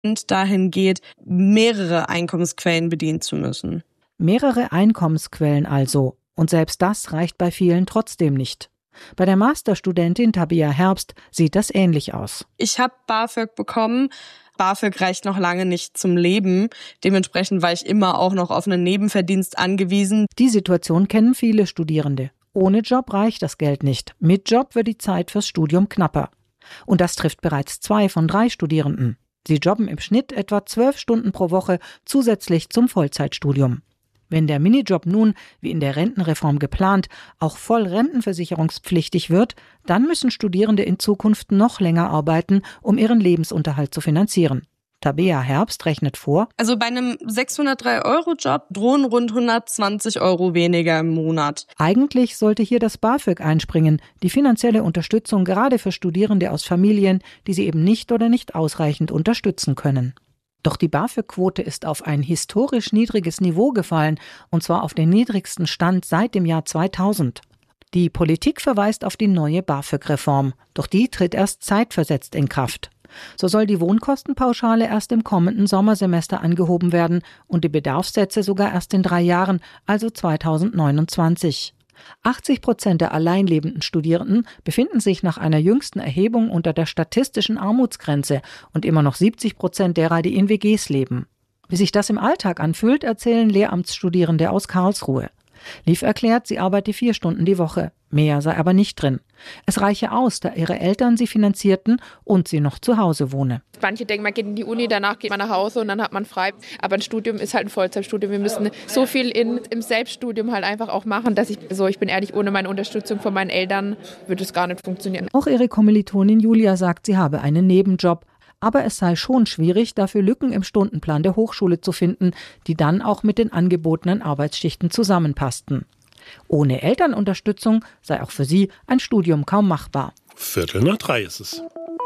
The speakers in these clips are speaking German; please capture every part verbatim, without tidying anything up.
dahin geht, mehrere Einkommensquellen bedienen zu müssen. Mehrere Einkommensquellen also. Und selbst das reicht bei vielen trotzdem nicht. Bei der Masterstudentin Tabea Herbst sieht das ähnlich aus. Ich habe BAföG bekommen. BAföG reicht noch lange nicht zum Leben. Dementsprechend war ich immer auch noch auf einen Nebenverdienst angewiesen. Die Situation kennen viele Studierende. Ohne Job reicht das Geld nicht. Mit Job wird die Zeit fürs Studium knapper. Und das trifft bereits zwei von drei Studierenden. Sie jobben im Schnitt etwa zwölf Stunden pro Woche zusätzlich zum Vollzeitstudium. Wenn der Minijob nun, wie in der Rentenreform geplant, auch voll rentenversicherungspflichtig wird, dann müssen Studierende in Zukunft noch länger arbeiten, um ihren Lebensunterhalt zu finanzieren. Tabea Herbst rechnet vor: Also bei einem sechshundertdrei-Euro-Job drohen rund hundertzwanzig Euro weniger im Monat. Eigentlich sollte hier das BAföG einspringen, die finanzielle Unterstützung gerade für Studierende aus Familien, die sie eben nicht oder nicht ausreichend unterstützen können. Doch die BAföG-Quote ist auf ein historisch niedriges Niveau gefallen, und zwar auf den niedrigsten Stand seit dem Jahr zweitausend. Die Politik verweist auf die neue BAföG-Reform, doch die tritt erst zeitversetzt in Kraft. So soll die Wohnkostenpauschale erst im kommenden Sommersemester angehoben werden und die Bedarfssätze sogar erst in drei Jahren, also zweitausendneunundzwanzig. achtzig Prozent der alleinlebenden Studierenden befinden sich nach einer jüngsten Erhebung unter der statistischen Armutsgrenze und immer noch siebzig Prozent derer, die in W Gs leben. Wie sich das im Alltag anfühlt, erzählen Lehramtsstudierende aus Karlsruhe. Liv erklärt, sie arbeite vier Stunden die Woche. Mehr sei aber nicht drin. Es reiche aus, da ihre Eltern sie finanzierten und sie noch zu Hause wohne. Manche denken, man geht in die Uni, danach geht man nach Hause und dann hat man frei. Aber ein Studium ist halt ein Vollzeitstudium. Wir müssen so viel in, im Selbststudium halt einfach auch machen, dass ich, so ich bin ehrlich, ohne meine Unterstützung von meinen Eltern würde es gar nicht funktionieren. Auch ihre Kommilitonin Julia sagt, sie habe einen Nebenjob. Aber es sei schon schwierig, dafür Lücken im Stundenplan der Hochschule zu finden, die dann auch mit den angebotenen Arbeitsschichten zusammenpassten. Ohne Elternunterstützung sei auch für sie ein Studium kaum machbar. Viertel nach drei ist es.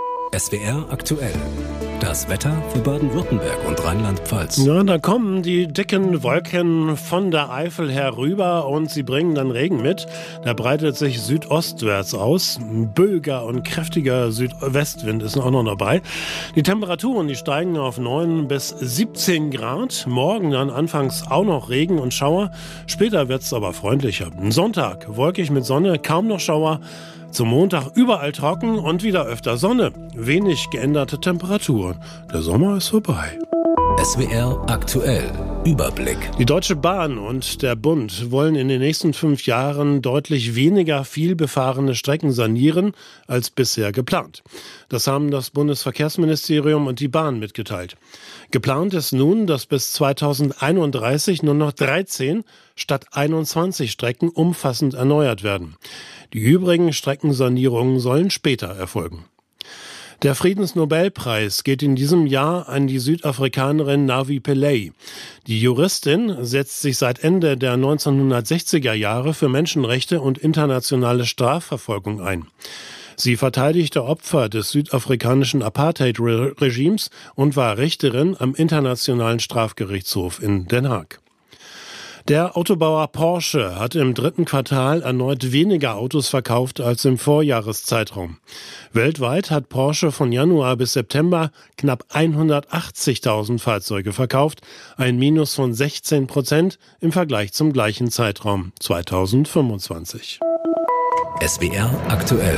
S W R aktuell. Das Wetter für Baden-Württemberg und Rheinland-Pfalz. Ja, da kommen die dicken Wolken von der Eifel herüber und sie bringen dann Regen mit. Der breitet sich südostwärts aus. Ein böiger und kräftiger Südwestwind ist auch noch dabei. Die Temperaturen, die steigen auf neun bis siebzehn Grad. Morgen dann anfangs auch noch Regen und Schauer. Später wird es aber freundlicher. Sonntag wolkig mit Sonne, kaum noch Schauer. Zum Montag überall trocken und wieder öfter Sonne. Wenig geänderte Temperaturen. Der Sommer ist vorbei. S W R aktuell. Überblick. Die Deutsche Bahn und der Bund wollen in den nächsten fünf Jahren deutlich weniger vielbefahrene Strecken sanieren als bisher geplant. Das haben das Bundesverkehrsministerium und die Bahn mitgeteilt. Geplant ist nun, dass bis zweitausendeinunddreißig nur noch dreizehn statt einundzwanzig Strecken umfassend erneuert werden. Die übrigen Streckensanierungen sollen später erfolgen. Der Friedensnobelpreis geht in diesem Jahr an die Südafrikanerin Navi Pillay. Die Juristin setzt sich seit Ende der neunzehnhundertsechziger Jahre für Menschenrechte und internationale Strafverfolgung ein. Sie verteidigte Opfer des südafrikanischen Apartheid-Regimes und war Richterin am Internationalen Strafgerichtshof in Den Haag. Der Autobauer Porsche hat im dritten Quartal erneut weniger Autos verkauft als im Vorjahreszeitraum. Weltweit hat Porsche von Januar bis September knapp hundertachtzigtausend Fahrzeuge verkauft, ein Minus von sechzehn Prozent im Vergleich zum gleichen Zeitraum zweitausendfünfundzwanzig. S W R aktuell.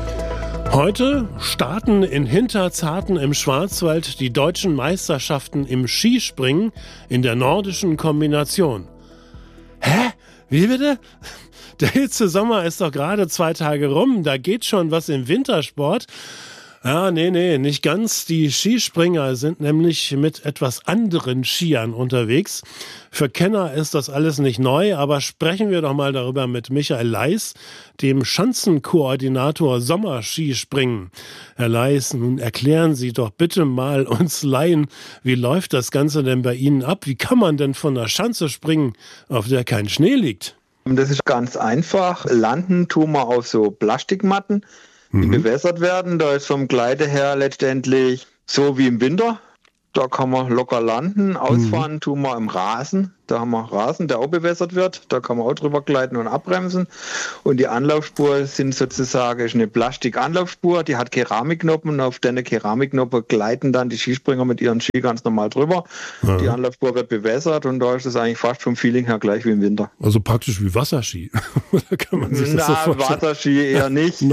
Heute starten in Hinterzarten im Schwarzwald die deutschen Meisterschaften im Skispringen in der nordischen Kombination. Hä? Wie bitte? Der Hitzesommer ist doch gerade zwei Tage rum, da geht schon was im Wintersport. Ja, nee, nee, nicht ganz. Die Skispringer sind nämlich mit etwas anderen Skiern unterwegs. Für Kenner ist das alles nicht neu, aber sprechen wir doch mal darüber mit Michael Leis, dem Schanzenkoordinator Sommerskispringen. Herr Leis, nun erklären Sie doch bitte mal uns Laien, wie läuft das Ganze denn bei Ihnen ab? Wie kann man denn von der Schanze springen, auf der kein Schnee liegt? Das ist ganz einfach. Landen tun wir auf so Plastikmatten, die mhm. bewässert werden. Da ist vom Gleite her letztendlich so wie im Winter. Da kann man locker landen. Ausfahren mhm. tun wir im Rasen. Da haben wir Rasen, der auch bewässert wird. Da kann man auch drüber gleiten und abbremsen. Und die Anlaufspur sind sozusagen eine Plastik-Anlaufspur, die hat Keramiknoppen. Und auf deine Keramiknoppen gleiten dann die Skispringer mit ihren Ski ganz normal drüber. Ja. Die Anlaufspur wird bewässert und da ist es eigentlich fast vom Feeling her gleich wie im Winter. Also praktisch wie Wasserski. Oder kann man sich das Na, so vorstellen? Wasserski eher nicht.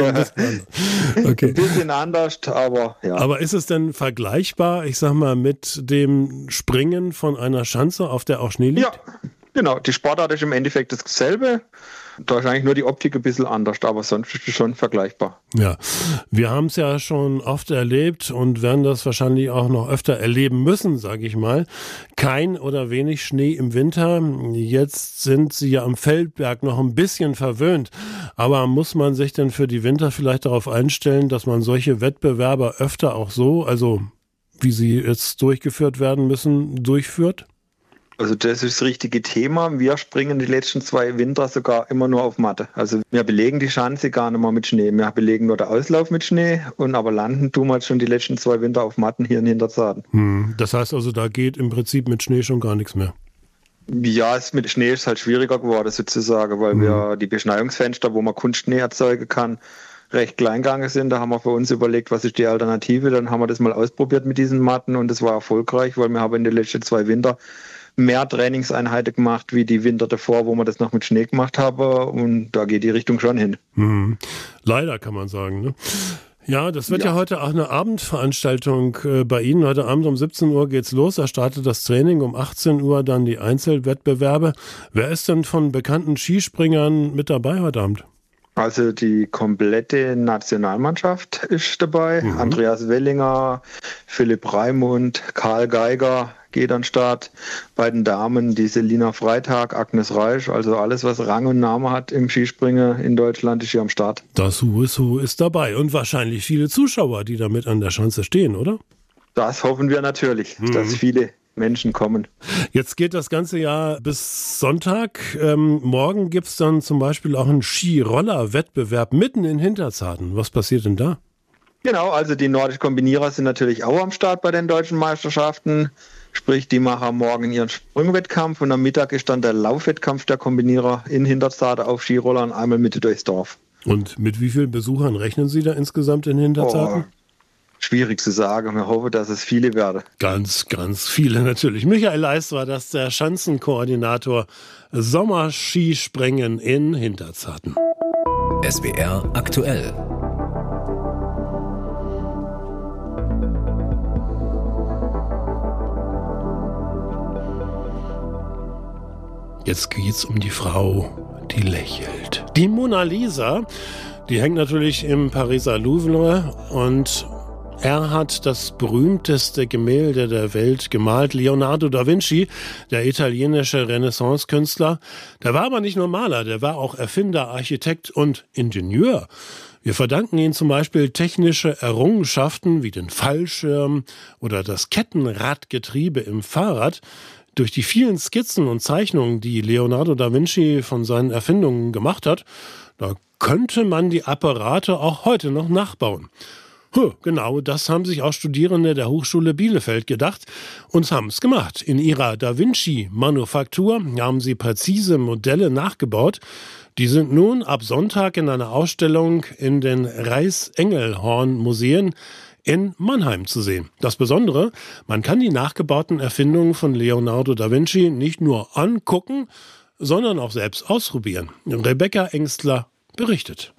Okay. Ein bisschen anders, aber ja. Aber ist es denn vergleichbar, ich sag mal, mit dem Springen von einer Schanze, auf der auch Schnee liegt? Ja, genau. Die Sportart ist im Endeffekt dasselbe. Da ist eigentlich nur die Optik ein bisschen anders, aber sonst ist es schon vergleichbar. Ja, wir haben es ja schon oft erlebt und werden das wahrscheinlich auch noch öfter erleben müssen, sage ich mal. Kein oder wenig Schnee im Winter. Jetzt sind Sie ja am Feldberg noch ein bisschen verwöhnt. Aber muss man sich denn für die Winter vielleicht darauf einstellen, dass man solche Wettbewerbe öfter auch so, also wie sie jetzt durchgeführt werden müssen, durchführt? Also das ist das richtige Thema. Wir springen die letzten zwei Winter sogar immer nur auf Matte. Also wir belegen die Schanze gar nicht mehr mit Schnee. Wir belegen nur den Auslauf mit Schnee und aber landen tun wir jetzt schon die letzten zwei Winter auf Matten hier in Hinterzarten. Hm, das heißt also, da geht im Prinzip mit Schnee schon gar nichts mehr. Ja, es mit Schnee ist halt schwieriger geworden sozusagen, weil hm. wir die Beschneiungsfenster, wo man Kunstschnee erzeugen kann, recht klein gegangen sind. Da haben wir für uns überlegt, was ist die Alternative. Dann haben wir das mal ausprobiert mit diesen Matten und das war erfolgreich, weil wir haben in den letzten zwei Winter mehr Trainingseinheiten gemacht wie die Winter davor, wo wir das noch mit Schnee gemacht haben und da geht die Richtung schon hin. Mhm. Leider kann man sagen, ne? Ja, das wird ja. ja heute auch eine Abendveranstaltung äh, bei Ihnen. Heute Abend um siebzehn Uhr geht's los. Da startet das Training, um achtzehn Uhr dann die Einzelwettbewerbe. Wer ist denn von bekannten Skispringern mit dabei heute Abend? Also die komplette Nationalmannschaft ist dabei. Mhm. Andreas Wellinger, Philipp Raimund, Karl Geiger geht an den Start. Bei den Damen die Selina Freitag, Agnes Reisch. Also alles, was Rang und Name hat im Skispringen in Deutschland, ist hier am Start. Das Who is Who ist dabei. Und wahrscheinlich viele Zuschauer, die damit an der Schanze stehen, oder? Das hoffen wir natürlich, mhm. dass viele Menschen kommen. Jetzt geht das ganze Jahr bis Sonntag. Ähm, morgen gibt es dann zum Beispiel auch einen Skiroller-Wettbewerb mitten in Hinterzarten. Was passiert denn da? Genau, also die nordischen Kombinierer sind natürlich auch am Start bei den deutschen Meisterschaften. Sprich, die machen morgen ihren Sprungwettkampf und am Mittag ist dann der Laufwettkampf der Kombinierer in Hinterzarten auf Skirollern einmal Mitte durchs Dorf. Und mit wie vielen Besuchern rechnen Sie da insgesamt in Hinterzarten? Oh. Schwierig zu sagen. Wir hoffen, dass es viele werden. Ganz, ganz viele natürlich. Michael Leist war das, der Schanzenkoordinator Sommerskispringen in Hinterzarten. S W R aktuell. Jetzt geht's um die Frau, die lächelt. Die Mona Lisa, die hängt natürlich im Pariser Louvre und er hat das berühmteste Gemälde der Welt gemalt, Leonardo da Vinci, der italienische Renaissance-Künstler. Der war aber nicht nur Maler, der war auch Erfinder, Architekt und Ingenieur. Wir verdanken ihm zum Beispiel technische Errungenschaften wie den Fallschirm oder das Kettenradgetriebe im Fahrrad. Durch die vielen Skizzen und Zeichnungen, die Leonardo da Vinci von seinen Erfindungen gemacht hat, da könnte man die Apparate auch heute noch nachbauen. Huh, genau, das haben sich auch Studierende der Hochschule Bielefeld gedacht und haben es gemacht. In ihrer Da Vinci-Manufaktur haben sie präzise Modelle nachgebaut. Die sind nun ab Sonntag in einer Ausstellung in den Reiß-Engelhorn-Museen in Mannheim zu sehen. Das Besondere, man kann die nachgebauten Erfindungen von Leonardo da Vinci nicht nur angucken, sondern auch selbst ausprobieren. Rebecca Engstler berichtet.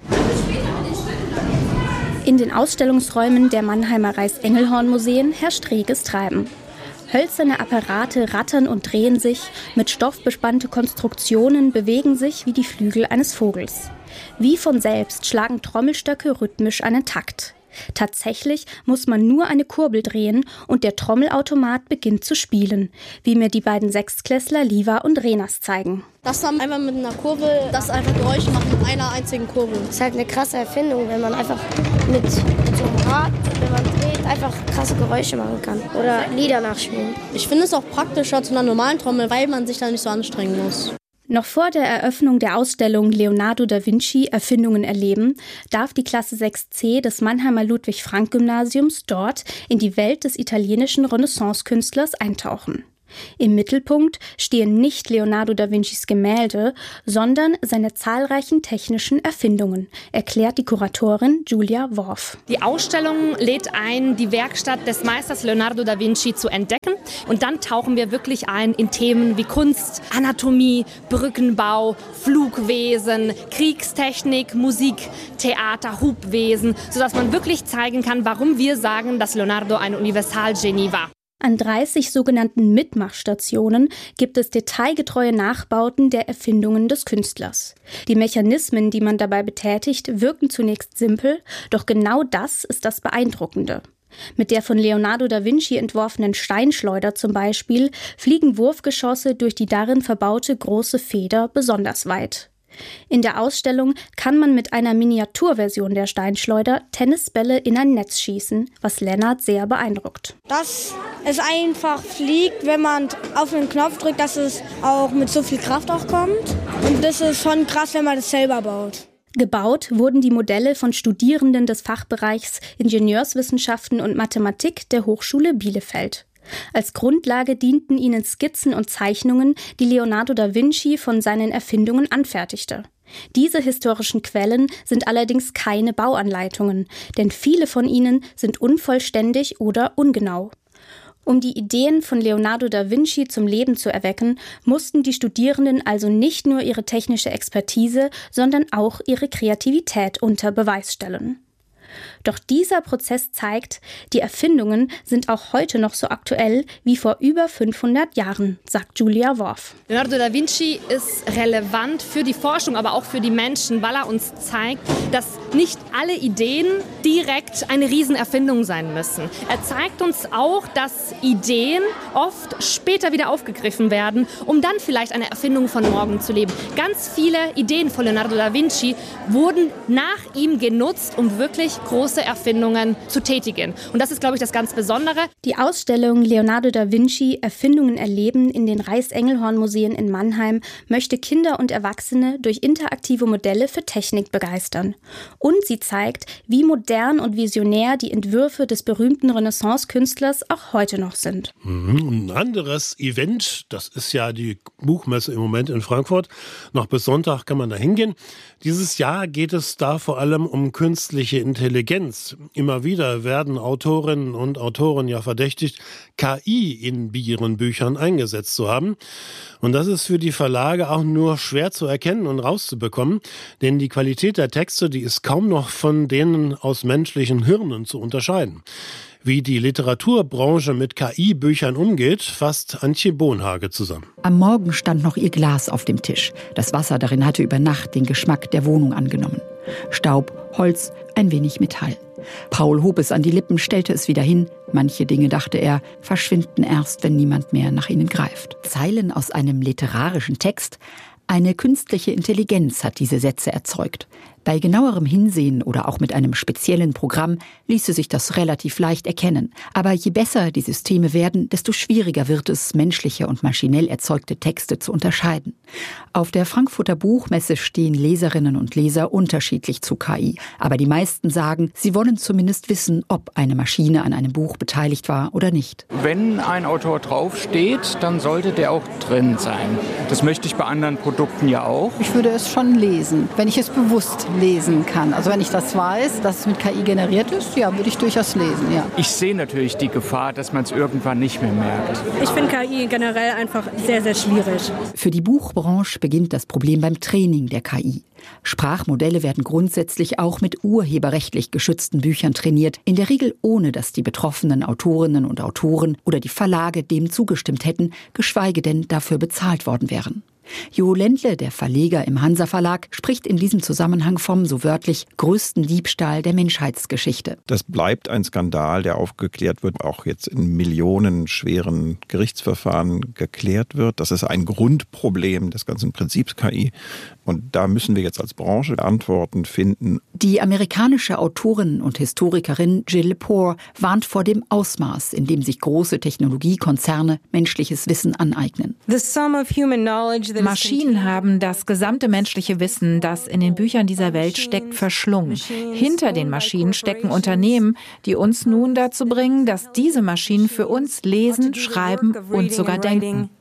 In den Ausstellungsräumen der Mannheimer Reiß-Engelhorn-Museen herrscht reges Treiben. Hölzerne Apparate rattern und drehen sich, mit Stoff bespannte Konstruktionen bewegen sich wie die Flügel eines Vogels. Wie von selbst schlagen Trommelstöcke rhythmisch einen Takt. Tatsächlich muss man nur eine Kurbel drehen und der Trommelautomat beginnt zu spielen, wie mir die beiden Sechstklässler Liva und Renas zeigen. Das dann einfach mit einer Kurbel, das einfach Geräusche macht mit einer einzigen Kurbel. Das ist halt eine krasse Erfindung, wenn man einfach mit, mit so einem Rad, wenn man dreht, einfach krasse Geräusche machen kann oder Lieder nachspielen. Ich finde es auch praktischer zu einer normalen Trommel, weil man sich da nicht so anstrengen muss. Noch vor der Eröffnung der Ausstellung Leonardo da Vinci Erfindungen erleben, darf die Klasse sechs C des Mannheimer Ludwig-Frank-Gymnasiums dort in die Welt des italienischen Renaissance-Künstlers eintauchen. Im Mittelpunkt stehen nicht Leonardo da Vincis Gemälde, sondern seine zahlreichen technischen Erfindungen, erklärt die Kuratorin Julia Worf. Die Ausstellung lädt ein, die Werkstatt des Meisters Leonardo da Vinci zu entdecken. Und dann tauchen wir wirklich ein in Themen wie Kunst, Anatomie, Brückenbau, Flugwesen, Kriegstechnik, Musik, Theater, Hubwesen, sodass man wirklich zeigen kann, warum wir sagen, dass Leonardo ein Universalgenie war. An dreißig sogenannten Mitmachstationen gibt es detailgetreue Nachbauten der Erfindungen des Künstlers. Die Mechanismen, die man dabei betätigt, wirken zunächst simpel, doch genau das ist das Beeindruckende. Mit der von Leonardo da Vinci entworfenen Steinschleuder zum Beispiel fliegen Wurfgeschosse durch die darin verbaute große Feder besonders weit. In der Ausstellung kann man mit einer Miniaturversion der Steinschleuder Tennisbälle in ein Netz schießen, was Lennart sehr beeindruckt. Dass es einfach fliegt, wenn man auf den Knopf drückt, dass es auch mit so viel Kraft auch kommt. Und das ist schon krass, wenn man das selber baut. Gebaut wurden die Modelle von Studierenden des Fachbereichs Ingenieurswissenschaften und Mathematik der Hochschule Bielefeld. Als Grundlage dienten ihnen Skizzen und Zeichnungen, die Leonardo da Vinci von seinen Erfindungen anfertigte. Diese historischen Quellen sind allerdings keine Bauanleitungen, denn viele von ihnen sind unvollständig oder ungenau. Um die Ideen von Leonardo da Vinci zum Leben zu erwecken, mussten die Studierenden also nicht nur ihre technische Expertise, sondern auch ihre Kreativität unter Beweis stellen. Doch dieser Prozess zeigt, die Erfindungen sind auch heute noch so aktuell wie vor über fünfhundert Jahren, sagt Julia Worf. Leonardo da Vinci ist relevant für die Forschung, aber auch für die Menschen, weil er uns zeigt, dass nicht alle Ideen direkt eine Riesenerfindung sein müssen. Er zeigt uns auch, dass Ideen oft später wieder aufgegriffen werden, um dann vielleicht eine Erfindung von morgen zu leben. Ganz viele Ideen von Leonardo da Vinci wurden nach ihm genutzt, um wirklich große Erfindungen zu tätigen. Und das ist, glaube ich, das ganz Besondere. Die Ausstellung Leonardo da Vinci Erfindungen erleben in den Reichs-Engelhorn-Museen in Mannheim möchte Kinder und Erwachsene durch interaktive Modelle für Technik begeistern. Und sie zeigt, wie modern und visionär die Entwürfe des berühmten Renaissance-Künstlers auch heute noch sind. Ein anderes Event, das ist ja die Buchmesse im Moment in Frankfurt. Noch bis Sonntag kann man da hingehen. Dieses Jahr geht es da vor allem um künstliche Intelligenz. Immer wieder werden Autorinnen und Autoren ja verdächtigt, K I in ihren Büchern eingesetzt zu haben. Und das ist für die Verlage auch nur schwer zu erkennen und rauszubekommen, denn die Qualität der Texte, die ist kaum noch von denen aus menschlichen Hirnen zu unterscheiden. Wie die Literaturbranche mit K I-Büchern umgeht, fasst Antje Bohnhage zusammen. Am Morgen stand noch ihr Glas auf dem Tisch. Das Wasser darin hatte über Nacht den Geschmack der Wohnung angenommen. Staub, Holz, ein wenig Metall. Paul hob es an die Lippen, stellte es wieder hin. Manche Dinge, dachte er, verschwinden erst, wenn niemand mehr nach ihnen greift. Zeilen aus einem literarischen Text. Eine künstliche Intelligenz hat diese Sätze erzeugt. Bei genauerem Hinsehen oder auch mit einem speziellen Programm ließe sich das relativ leicht erkennen. Aber je besser die Systeme werden, desto schwieriger wird es, menschliche und maschinell erzeugte Texte zu unterscheiden. Auf der Frankfurter Buchmesse stehen Leserinnen und Leser unterschiedlich zu K I. Aber die meisten sagen, sie wollen zumindest wissen, ob eine Maschine an einem Buch beteiligt war oder nicht. Wenn ein Autor draufsteht, dann sollte der auch drin sein. Das möchte ich bei anderen Produkten ja auch. Ich würde es schon lesen, wenn ich es bewusst lesen kann. Also wenn ich das weiß, dass es mit K I generiert ist, ja, würde ich durchaus lesen, ja. Ich sehe natürlich die Gefahr, dass man es irgendwann nicht mehr merkt. Ich finde K I generell einfach sehr, sehr schwierig. Für die Buchbranche beginnt das Problem beim Training der K I. Sprachmodelle werden grundsätzlich auch mit urheberrechtlich geschützten Büchern trainiert, in der Regel ohne, dass die betroffenen Autorinnen und Autoren oder die Verlage dem zugestimmt hätten, geschweige denn dafür bezahlt worden wären. Jo Ländle, der Verleger im Hansa Verlag, spricht in diesem Zusammenhang vom, so wörtlich, größten Diebstahl der Menschheitsgeschichte. Das bleibt ein Skandal, der aufgeklärt wird, auch jetzt in millionenschweren Gerichtsverfahren geklärt wird. Das ist ein Grundproblem des ganzen Prinzips K I. Und da müssen wir jetzt als Branche Antworten finden. Die amerikanische Autorin und Historikerin Jill Lepore warnt vor dem Ausmaß, in dem sich große Technologiekonzerne menschliches Wissen aneignen. The sum of human knowledge Maschinen haben das gesamte menschliche Wissen, das in den Büchern dieser Welt steckt, verschlungen. Hinter den Maschinen stecken Unternehmen, die uns nun dazu bringen, dass diese Maschinen für uns lesen, schreiben und sogar denken.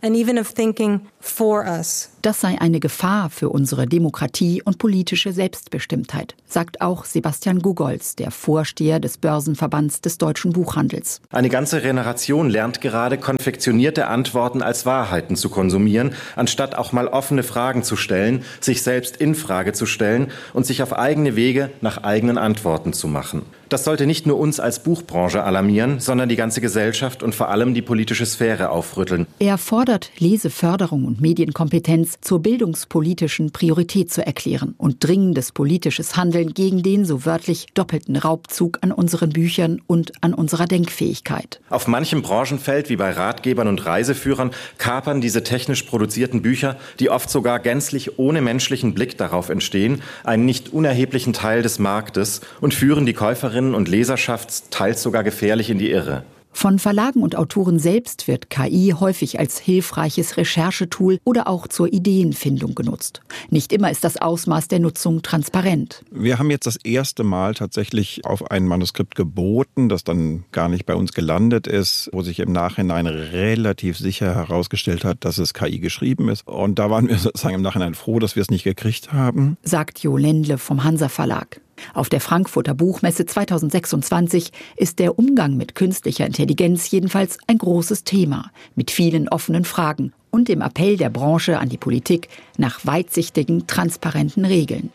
Das sei eine Gefahr für unsere Demokratie und politische Selbstbestimmtheit, sagt auch Sebastian Gugolz, der Vorsteher des Börsenverbands des deutschen Buchhandels. Eine ganze Generation lernt gerade, konfektionierte Antworten als Wahrheiten zu konsumieren, anstatt auch mal offene Fragen zu stellen, sich selbst in Frage zu stellen und sich auf eigene Wege nach eigenen Antworten zu machen. Das sollte nicht nur uns als Buchbranche alarmieren, sondern die ganze Gesellschaft und vor allem die politische Sphäre aufrütteln. Er fordert, Leseförderung und Medienkompetenz zur bildungspolitischen Priorität zu erklären und dringendes politisches Handeln gegen den so wörtlich doppelten Raubzug an unseren Büchern und an unserer Denkfähigkeit. Auf manchem Branchenfeld, wie bei Ratgebern und Reiseführern, kapern diese technisch produzierten Bücher, die oft sogar gänzlich ohne menschlichen Blick darauf entstehen, einen nicht unerheblichen Teil des Marktes und führen die Käuferinnen und Leserschaft teils sogar gefährlich in die Irre. Von Verlagen und Autoren selbst wird K I häufig als hilfreiches Recherchetool oder auch zur Ideenfindung genutzt. Nicht immer ist das Ausmaß der Nutzung transparent. Wir haben jetzt das erste Mal tatsächlich auf ein Manuskript geboten, das dann gar nicht bei uns gelandet ist, wo sich im Nachhinein relativ sicher herausgestellt hat, dass es K I geschrieben ist. Und da waren wir sozusagen im Nachhinein froh, dass wir es nicht gekriegt haben. Sagt Jo Lendle vom Hansa Verlag. Auf der Frankfurter Buchmesse zweitausendsechsundzwanzig ist der Umgang mit künstlicher Intelligenz jedenfalls ein großes Thema, mit vielen offenen Fragen und dem Appell der Branche an die Politik nach weitsichtigen, transparenten Regeln.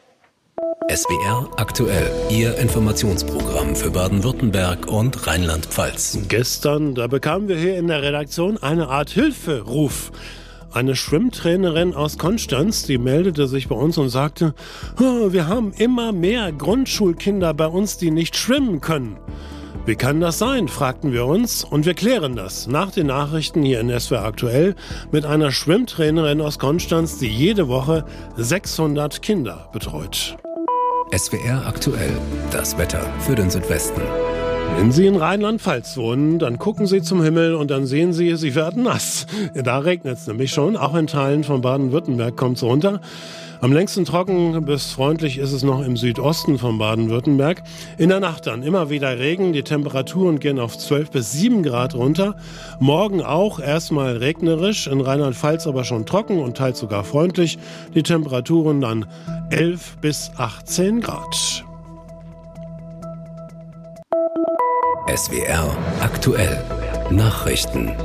S W R aktuell, Ihr Informationsprogramm für Baden-Württemberg und Rheinland-Pfalz. Gestern, da bekamen wir hier in der Redaktion eine Art Hilferuf. Eine Schwimmtrainerin aus Konstanz, die meldete sich bei uns und sagte, oh, wir haben immer mehr Grundschulkinder bei uns, die nicht schwimmen können. Wie kann das sein, fragten wir uns, und wir klären das nach den Nachrichten hier in S W R aktuell mit einer Schwimmtrainerin aus Konstanz, die jede Woche sechshundert Kinder betreut. S W R aktuell, das Wetter für den Südwesten. Wenn Sie in Rheinland-Pfalz wohnen, dann gucken Sie zum Himmel und dann sehen Sie, Sie werden nass. Da regnet es nämlich schon, auch in Teilen von Baden-Württemberg kommt es runter. Am längsten trocken bis freundlich ist es noch im Südosten von Baden-Württemberg. In der Nacht dann immer wieder Regen, die Temperaturen gehen auf zwölf bis sieben Grad runter. Morgen auch erstmal regnerisch, in Rheinland-Pfalz aber schon trocken und teils sogar freundlich. Die Temperaturen dann elf bis achtzehn Grad. S W R aktuell Nachrichten.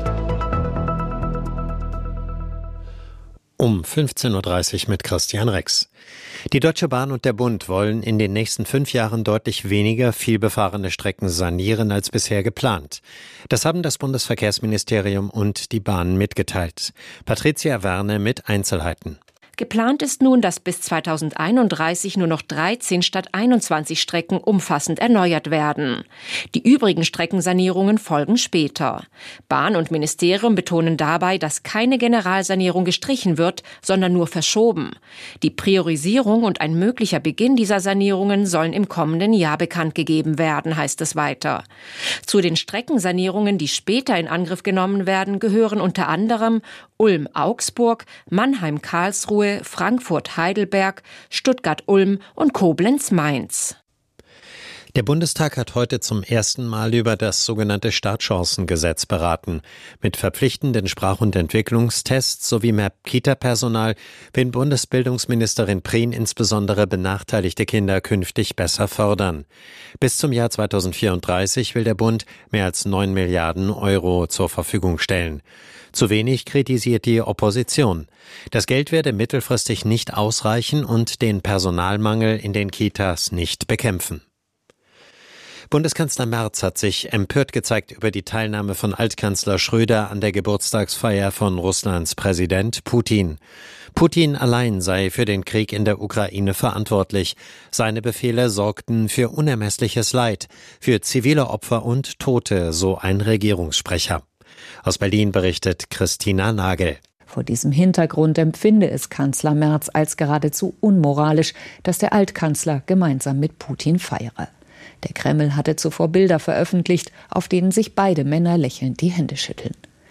Um fünfzehn Uhr dreißig mit Christian Rex. Die Deutsche Bahn und der Bund wollen in den nächsten fünf Jahren deutlich weniger vielbefahrene Strecken sanieren als bisher geplant. Das haben das Bundesverkehrsministerium und die Bahn mitgeteilt. Patricia Werne mit Einzelheiten. Geplant ist nun, dass bis zweitausendeinunddreißig nur noch dreizehn statt einundzwanzig Strecken umfassend erneuert werden. Die übrigen Streckensanierungen folgen später. Bahn und Ministerium betonen dabei, dass keine Generalsanierung gestrichen wird, sondern nur verschoben. Die Priorisierung und ein möglicher Beginn dieser Sanierungen sollen im kommenden Jahr bekannt gegeben werden, heißt es weiter. Zu den Streckensanierungen, die später in Angriff genommen werden, gehören unter anderem Ulm-Augsburg, Mannheim-Karlsruhe, Frankfurt-Heidelberg, Stuttgart-Ulm und Koblenz-Mainz. Der Bundestag hat heute zum ersten Mal über das sogenannte Startchancengesetz beraten. Mit verpflichtenden Sprach- und Entwicklungstests sowie mehr Kita-Personal will Bundesbildungsministerin Prien insbesondere benachteiligte Kinder künftig besser fördern. Bis zum Jahr zweitausendvierunddreißig will der Bund mehr als neun Milliarden Euro zur Verfügung stellen. Zu wenig kritisiert die Opposition. Das Geld werde mittelfristig nicht ausreichen und den Personalmangel in den Kitas nicht bekämpfen. Bundeskanzler Merz hat sich empört gezeigt über die Teilnahme von Altkanzler Schröder an der Geburtstagsfeier von Russlands Präsident Putin. Putin allein sei für den Krieg in der Ukraine verantwortlich. Seine Befehle sorgten für unermessliches Leid, für zivile Opfer und Tote, so ein Regierungssprecher. Aus Berlin berichtet Christina Nagel. Vor diesem Hintergrund empfinde es Kanzler Merz als geradezu unmoralisch, dass der Altkanzler gemeinsam mit Putin feiere. Der Kreml hatte zuvor Bilder veröffentlicht, auf denen sich beide Männer lächelnd die Hände schütteln.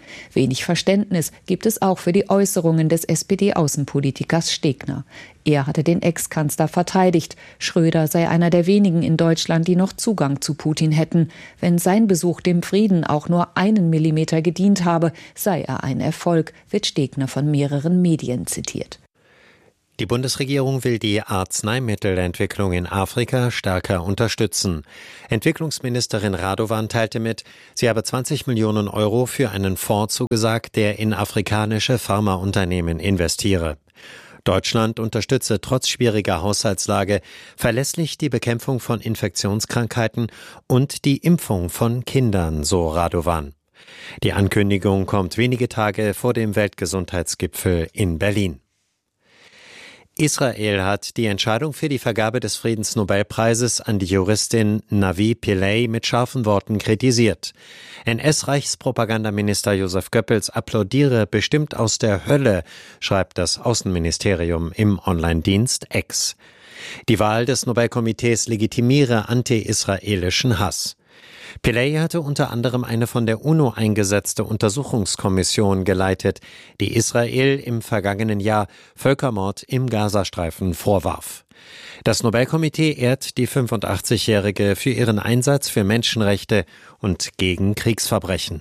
Wenig Verständnis gibt es auch für die Äußerungen des S P D-Außenpolitikers Stegner. Er hatte den Ex-Kanzler verteidigt. Schröder sei einer der wenigen in Deutschland, die noch Zugang zu Putin hätten. Wenn sein Besuch dem Frieden auch nur einen Millimeter gedient habe, sei er ein Erfolg, wird Stegner von mehreren Medien zitiert. Die Bundesregierung will die Arzneimittelentwicklung in Afrika stärker unterstützen. Entwicklungsministerin Radovan teilte mit, sie habe zwanzig Millionen Euro für einen Fonds zugesagt, der in afrikanische Pharmaunternehmen investiere. Deutschland unterstütze trotz schwieriger Haushaltslage verlässlich die Bekämpfung von Infektionskrankheiten und die Impfung von Kindern, so Radovan. Die Ankündigung kommt wenige Tage vor dem Weltgesundheitsgipfel in Berlin. Israel hat die Entscheidung für die Vergabe des Friedensnobelpreises an die Juristin Navi Pillay mit scharfen Worten kritisiert. N S-Reichspropagandaminister Josef Goebbels applaudiere bestimmt aus der Hölle, schreibt das Außenministerium im Online-Dienst X. Die Wahl des Nobelkomitees legitimiere anti-israelischen Hass. Pillay hatte unter anderem eine von der UNO eingesetzte Untersuchungskommission geleitet, die Israel im vergangenen Jahr Völkermord im Gazastreifen vorwarf. Das Nobelkomitee ehrt die fünfundachtzigjährige für ihren Einsatz für Menschenrechte und gegen Kriegsverbrechen.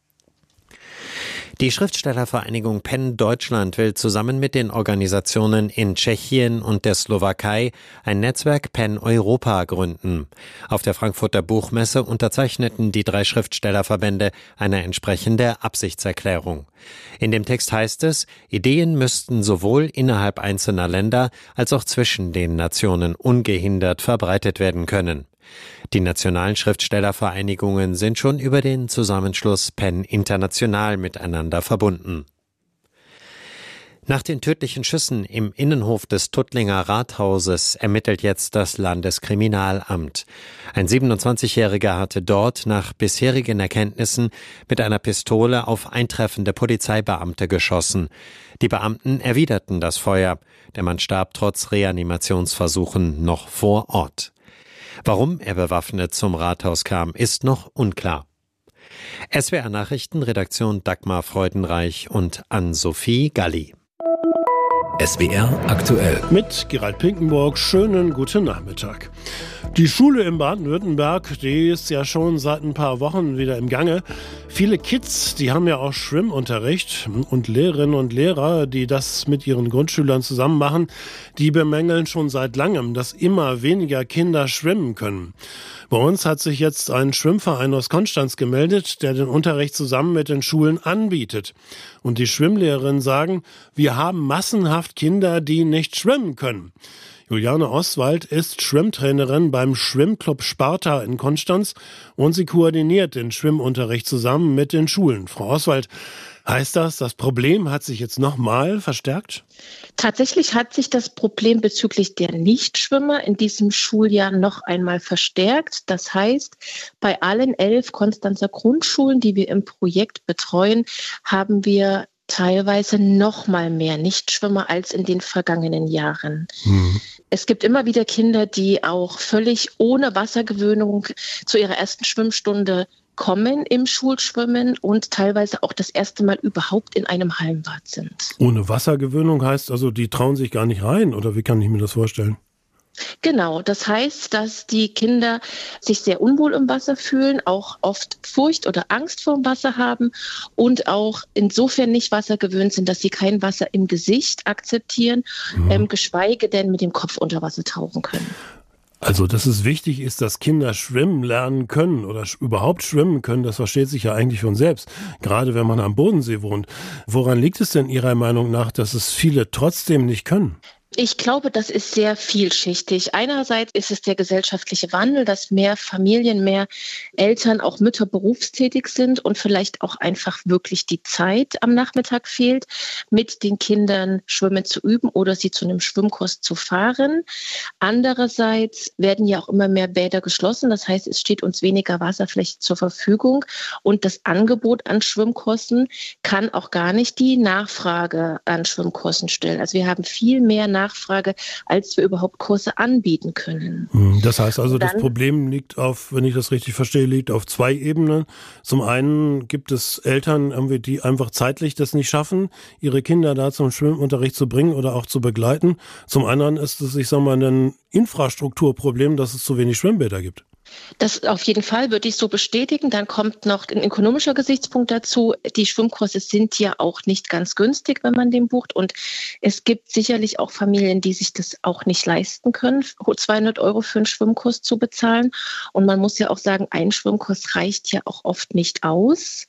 Die Schriftstellervereinigung PEN Deutschland will zusammen mit den Organisationen in Tschechien und der Slowakei ein Netzwerk PEN Europa gründen. Auf der Frankfurter Buchmesse unterzeichneten die drei Schriftstellerverbände eine entsprechende Absichtserklärung. In dem Text heißt es, Ideen müssten sowohl innerhalb einzelner Länder als auch zwischen den Nationen ungehindert verbreitet werden können. Die nationalen Schriftstellervereinigungen sind schon über den Zusammenschluss PEN International miteinander verbunden. Nach den tödlichen Schüssen im Innenhof des Tuttlinger Rathauses ermittelt jetzt das Landeskriminalamt. Ein siebenundzwanzigjähriger hatte dort nach bisherigen Erkenntnissen mit einer Pistole auf eintreffende Polizeibeamte geschossen. Die Beamten erwiderten das Feuer. Der Mann starb trotz Reanimationsversuchen noch vor Ort. Warum er bewaffnet zum Rathaus kam, ist noch unklar. S W R Nachrichten, Redaktion Dagmar Freudenreich und Ann-Sophie Galli. S W R aktuell. Mit Gerald Pinkenburg, schönen guten Nachmittag. Die Schule in Baden-Württemberg, die ist ja schon seit ein paar Wochen wieder im Gange. Viele Kids, die haben ja auch Schwimmunterricht und Lehrerinnen und Lehrer, die das mit ihren Grundschülern zusammen machen, die bemängeln schon seit langem, dass immer weniger Kinder schwimmen können. Bei uns hat sich jetzt ein Schwimmverein aus Konstanz gemeldet, der den Unterricht zusammen mit den Schulen anbietet. Und die Schwimmlehrerinnen sagen, wir haben massenhaft Kinder, die nicht schwimmen können. Juliane Oswald ist Schwimmtrainerin beim Schwimmclub Sparta in Konstanz und sie koordiniert den Schwimmunterricht zusammen mit den Schulen. Frau Oswald, heißt das, das Problem hat sich jetzt nochmal verstärkt? Tatsächlich hat sich das Problem bezüglich der Nichtschwimmer in diesem Schuljahr noch einmal verstärkt. Das heißt, bei allen elf Konstanzer Grundschulen, die wir im Projekt betreuen, haben wir teilweise noch mal mehr Nichtschwimmer als in den vergangenen Jahren. Mhm. Es gibt immer wieder Kinder, die auch völlig ohne Wassergewöhnung zu ihrer ersten Schwimmstunde kommen im Schulschwimmen und teilweise auch das erste Mal überhaupt in einem Hallenbad sind. Ohne Wassergewöhnung heißt also, die trauen sich gar nicht rein, oder wie kann ich mir das vorstellen? Genau, das heißt, dass die Kinder sich sehr unwohl im Wasser fühlen, auch oft Furcht oder Angst vor dem Wasser haben und auch insofern nicht wassergewöhnt sind, dass sie kein Wasser im Gesicht akzeptieren, mhm. ähm, geschweige denn mit dem Kopf unter Wasser tauchen können. Also, dass es wichtig ist, dass Kinder schwimmen lernen können oder sch- überhaupt schwimmen können, das versteht sich ja eigentlich von selbst, gerade wenn man am Bodensee wohnt. Woran liegt es denn Ihrer Meinung nach, dass es viele trotzdem nicht können? Ich glaube, das ist sehr vielschichtig. Einerseits ist es der gesellschaftliche Wandel, dass mehr Familien, mehr Eltern, auch Mütter berufstätig sind und vielleicht auch einfach wirklich die Zeit am Nachmittag fehlt, mit den Kindern Schwimmen zu üben oder sie zu einem Schwimmkurs zu fahren. Andererseits werden ja auch immer mehr Bäder geschlossen. Das heißt, es steht uns weniger Wasserfläche zur Verfügung und das Angebot an Schwimmkursen kann auch gar nicht die Nachfrage an Schwimmkursen stellen. Also wir haben viel mehr Nachfrage Nachfrage, als wir überhaupt Kurse anbieten können. Das heißt also, Dann, das Problem liegt auf, wenn ich das richtig verstehe, liegt auf zwei Ebenen. Zum einen gibt es Eltern, irgendwie, die einfach zeitlich das nicht schaffen, ihre Kinder da zum Schwimmunterricht zu bringen oder auch zu begleiten. Zum anderen ist es, ich sag mal, ein Infrastrukturproblem, dass es zu wenig Schwimmbäder gibt. Das auf jeden Fall würde ich so bestätigen. Dann kommt noch ein ökonomischer Gesichtspunkt dazu. Die Schwimmkurse sind ja auch nicht ganz günstig, wenn man den bucht. Und es gibt sicherlich auch Familien, die sich das auch nicht leisten können, zweihundert Euro für einen Schwimmkurs zu bezahlen. Und man muss ja auch sagen, ein Schwimmkurs reicht ja auch oft nicht aus.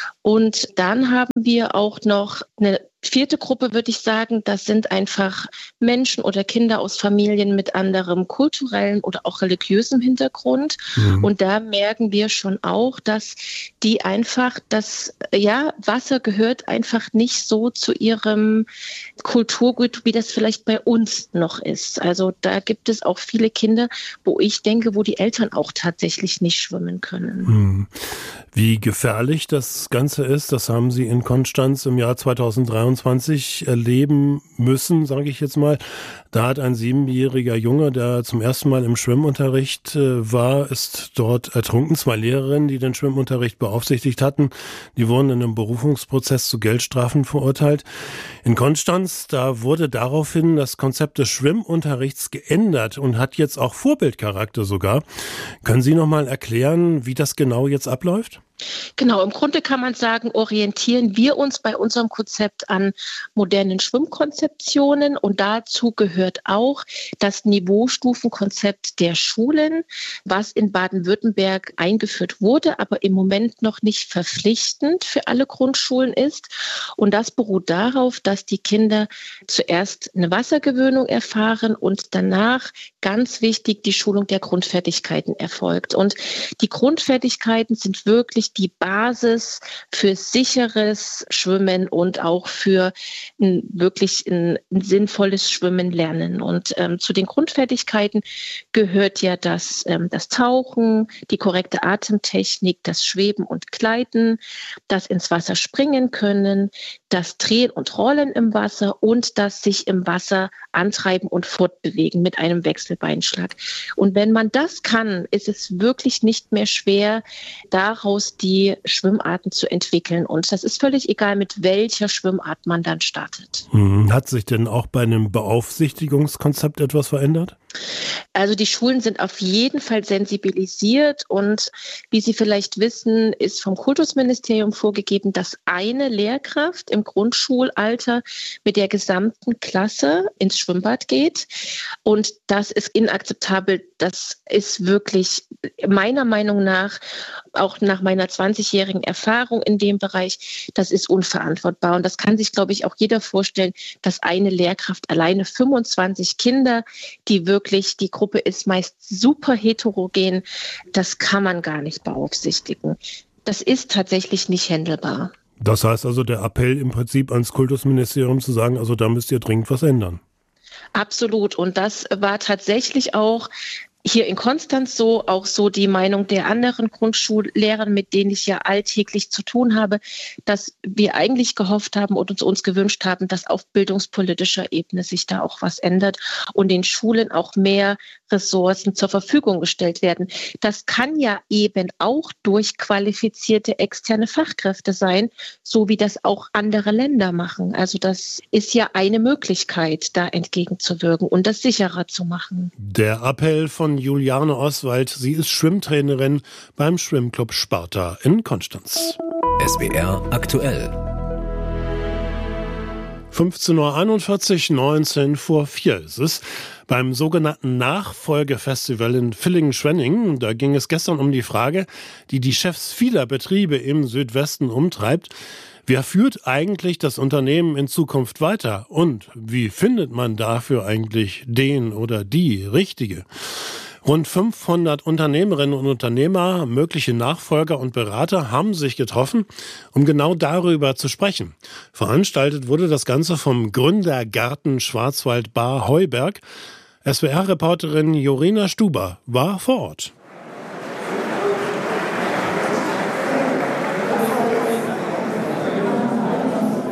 Und dann haben wir auch noch eine vierte Gruppe, würde ich sagen, das sind einfach Menschen oder Kinder aus Familien mit anderem kulturellen oder auch religiösem Hintergrund. Mhm. Und da merken wir schon auch, dass die einfach, das, ja, Wasser gehört einfach nicht so zu ihrem Kulturgut, wie das vielleicht bei uns noch ist. Also da gibt es auch viele Kinder, wo ich denke, wo die Eltern auch tatsächlich nicht schwimmen können. Mhm. Wie gefährlich das Ganze ist, das haben Sie in Konstanz im Jahr zweitausenddreiundzwanzig erleben müssen, sage ich jetzt mal. Da hat ein siebenjähriger Junge, der zum ersten Mal im Schwimmunterricht war, ist dort ertrunken. Zwei Lehrerinnen, die den Schwimmunterricht beaufsichtigt hatten, die wurden in einem Berufungsprozess zu Geldstrafen verurteilt. In Konstanz, da wurde daraufhin das Konzept des Schwimmunterrichts geändert und hat jetzt auch Vorbildcharakter sogar. Können Sie noch mal erklären, wie das genau jetzt abläuft? Genau, im Grunde kann man sagen, orientieren wir uns bei unserem Konzept an modernen Schwimmkonzeptionen und dazu gehört auch das Niveaustufenkonzept der Schulen, was in Baden-Württemberg eingeführt wurde, aber im Moment noch nicht verpflichtend für alle Grundschulen ist. Und das beruht darauf, dass die Kinder zuerst eine Wassergewöhnung erfahren und danach, ganz wichtig, die Schulung der Grundfertigkeiten erfolgt. Und die Grundfertigkeiten sind wirklich die Basis für sicheres Schwimmen und auch für ein, wirklich ein, ein sinnvolles Schwimmen lernen. Und ähm, zu den Grundfertigkeiten gehört ja das, ähm, das Tauchen, die korrekte Atemtechnik, das Schweben und Gleiten, das ins Wasser springen können, das Drehen und Rollen im Wasser und das sich im Wasser antreiben und fortbewegen mit einem Wechselbeinschlag. Und wenn man das kann, ist es wirklich nicht mehr schwer, daraus die Schwimmarten zu entwickeln. Und das ist völlig egal, mit welcher Schwimmart man dann startet. Hat sich denn auch bei einem Beaufsichtigungskonzept etwas verändert? Also die Schulen sind auf jeden Fall sensibilisiert und wie Sie vielleicht wissen, ist vom Kultusministerium vorgegeben, dass eine Lehrkraft im Grundschulalter mit der gesamten Klasse ins Schwimmbad geht. Und das ist inakzeptabel. Das ist wirklich meiner Meinung nach, auch nach meiner zwanzigjährigen Erfahrung in dem Bereich, das ist unverantwortbar. Und das kann sich, glaube ich, auch jeder vorstellen, dass eine Lehrkraft alleine fünfundzwanzig Kinder, die wirklich, die Gruppe ist meist super heterogen, das kann man gar nicht beaufsichtigen. Das ist tatsächlich nicht händelbar. Das heißt also, der Appell im Prinzip ans Kultusministerium zu sagen, also da müsst ihr dringend was ändern. Absolut. Und das war tatsächlich auch hier in Konstanz so, auch so die Meinung der anderen Grundschullehrer, mit denen ich ja alltäglich zu tun habe, dass wir eigentlich gehofft haben und uns, uns gewünscht haben, dass auf bildungspolitischer Ebene sich da auch was ändert und den Schulen auch mehr Ressourcen zur Verfügung gestellt werden. Das kann ja eben auch durch qualifizierte externe Fachkräfte sein, so wie das auch andere Länder machen. Also das ist ja eine Möglichkeit, da entgegenzuwirken und das sicherer zu machen. Der Appell von Juliane Oswald, sie ist Schwimmtrainerin beim Schwimmclub Sparta in Konstanz. S W R aktuell. fünfzehn Uhr einundvierzig, neunzehn vor vier ist es. Beim sogenannten Nachfolgefestival in Villingen-Schwenningen, da ging es gestern um die Frage, die die Chefs vieler Betriebe im Südwesten umtreibt. Wer führt eigentlich das Unternehmen in Zukunft weiter? Und wie findet man dafür eigentlich den oder die Richtige? Rund fünfhundert Unternehmerinnen und Unternehmer, mögliche Nachfolger und Berater haben sich getroffen, um genau darüber zu sprechen. Veranstaltet wurde das Ganze vom Gründergarten Schwarzwald Bar Heuberg. S W R-Reporterin Jorina Stuber war vor Ort.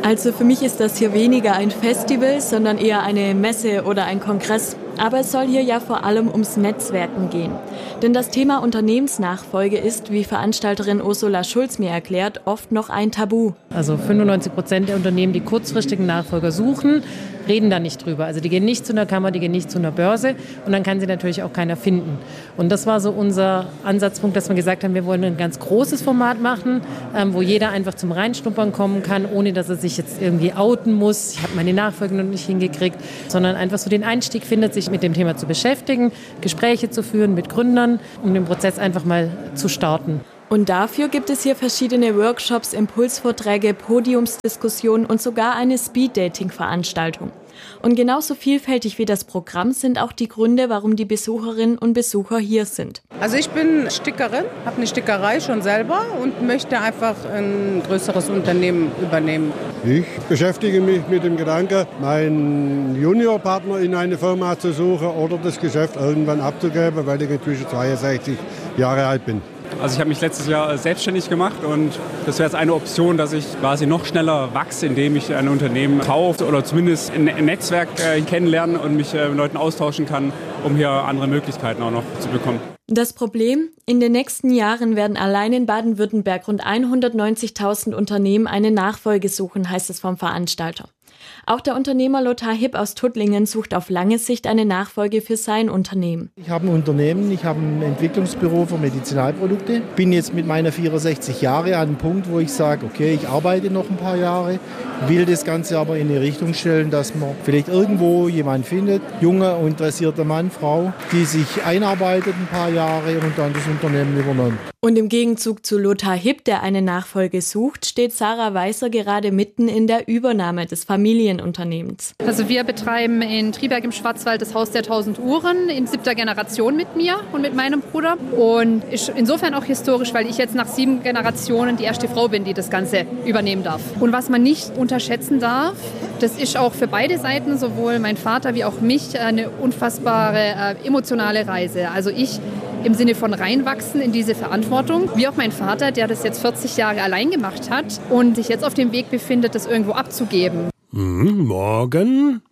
Also für mich ist das hier weniger ein Festival, sondern eher eine Messe oder ein Kongress. Aber es soll hier ja vor allem ums Netzwerken gehen. Denn das Thema Unternehmensnachfolge ist, wie Veranstalterin Ursula Schulz mir erklärt, oft noch ein Tabu. Also fünfundneunzig Prozent der Unternehmen, die kurzfristigen Nachfolger suchen, reden da nicht drüber. Also die gehen nicht zu einer Kammer, die gehen nicht zu einer Börse und dann kann sie natürlich auch keiner finden. Und das war so unser Ansatzpunkt, dass wir gesagt haben, wir wollen ein ganz großes Format machen, ähm, wo jeder einfach zum Reinschnuppern kommen kann, ohne dass er sich jetzt irgendwie outen muss. Ich habe meine Nachfolge noch nicht hingekriegt, sondern einfach so den Einstieg findet, sich mit dem Thema zu beschäftigen, Gespräche zu führen mit Gründern, um den Prozess einfach mal zu starten. Und dafür gibt es hier verschiedene Workshops, Impulsvorträge, Podiumsdiskussionen und sogar eine Speed-Dating-Veranstaltung. Und genauso vielfältig wie das Programm sind auch die Gründe, warum die Besucherinnen und Besucher hier sind. Also ich bin Stickerin, habe eine Stickerei schon selber und möchte einfach ein größeres Unternehmen übernehmen. Ich beschäftige mich mit dem Gedanken, meinen Juniorpartner in eine Firma zu suchen oder das Geschäft irgendwann abzugeben, weil ich inzwischen zweiundsechzig Jahre alt bin. Also ich habe mich letztes Jahr selbstständig gemacht und das wäre jetzt eine Option, dass ich quasi noch schneller wachse, indem ich ein Unternehmen kaufe oder zumindest ein Netzwerk äh, kennenlernen und mich äh, mit Leuten austauschen kann, um hier andere Möglichkeiten auch noch zu bekommen. Das Problem? In den nächsten Jahren werden allein in Baden-Württemberg rund hundertneunzigtausend Unternehmen eine Nachfolge suchen, heißt es vom Veranstalter. Auch der Unternehmer Lothar Hipp aus Tuttlingen sucht auf lange Sicht eine Nachfolge für sein Unternehmen. Ich habe ein Unternehmen, ich habe ein Entwicklungsbüro für Medizinalprodukte. Bin jetzt mit meiner vierundsechzig Jahre an einem Punkt, wo ich sage, okay, ich arbeite noch ein paar Jahre, will das Ganze aber in eine Richtung stellen, dass man vielleicht irgendwo jemanden findet, junger, interessierter Mann, Frau, die sich einarbeitet ein paar Jahre und dann das Unternehmen übernimmt. Und im Gegenzug zu Lothar Hipp, der eine Nachfolge sucht, steht Sarah Weißer gerade mitten in der Übernahme des Familienunternehmens. Also wir betreiben in Triberg im Schwarzwald das Haus der tausend Uhren in siebter Generation mit mir und mit meinem Bruder. Und ist insofern auch historisch, weil ich jetzt nach sieben Generationen die erste Frau bin, die das Ganze übernehmen darf. Und was man nicht unterschätzen darf, das ist auch für beide Seiten, sowohl mein Vater wie auch mich, eine unfassbare äh, emotionale Reise. Also ich im Sinne von reinwachsen in diese Verantwortung, wie auch mein Vater, der das jetzt vierzig Jahre allein gemacht hat und sich jetzt auf dem Weg befindet, das irgendwo abzugeben. Mhm, morgen.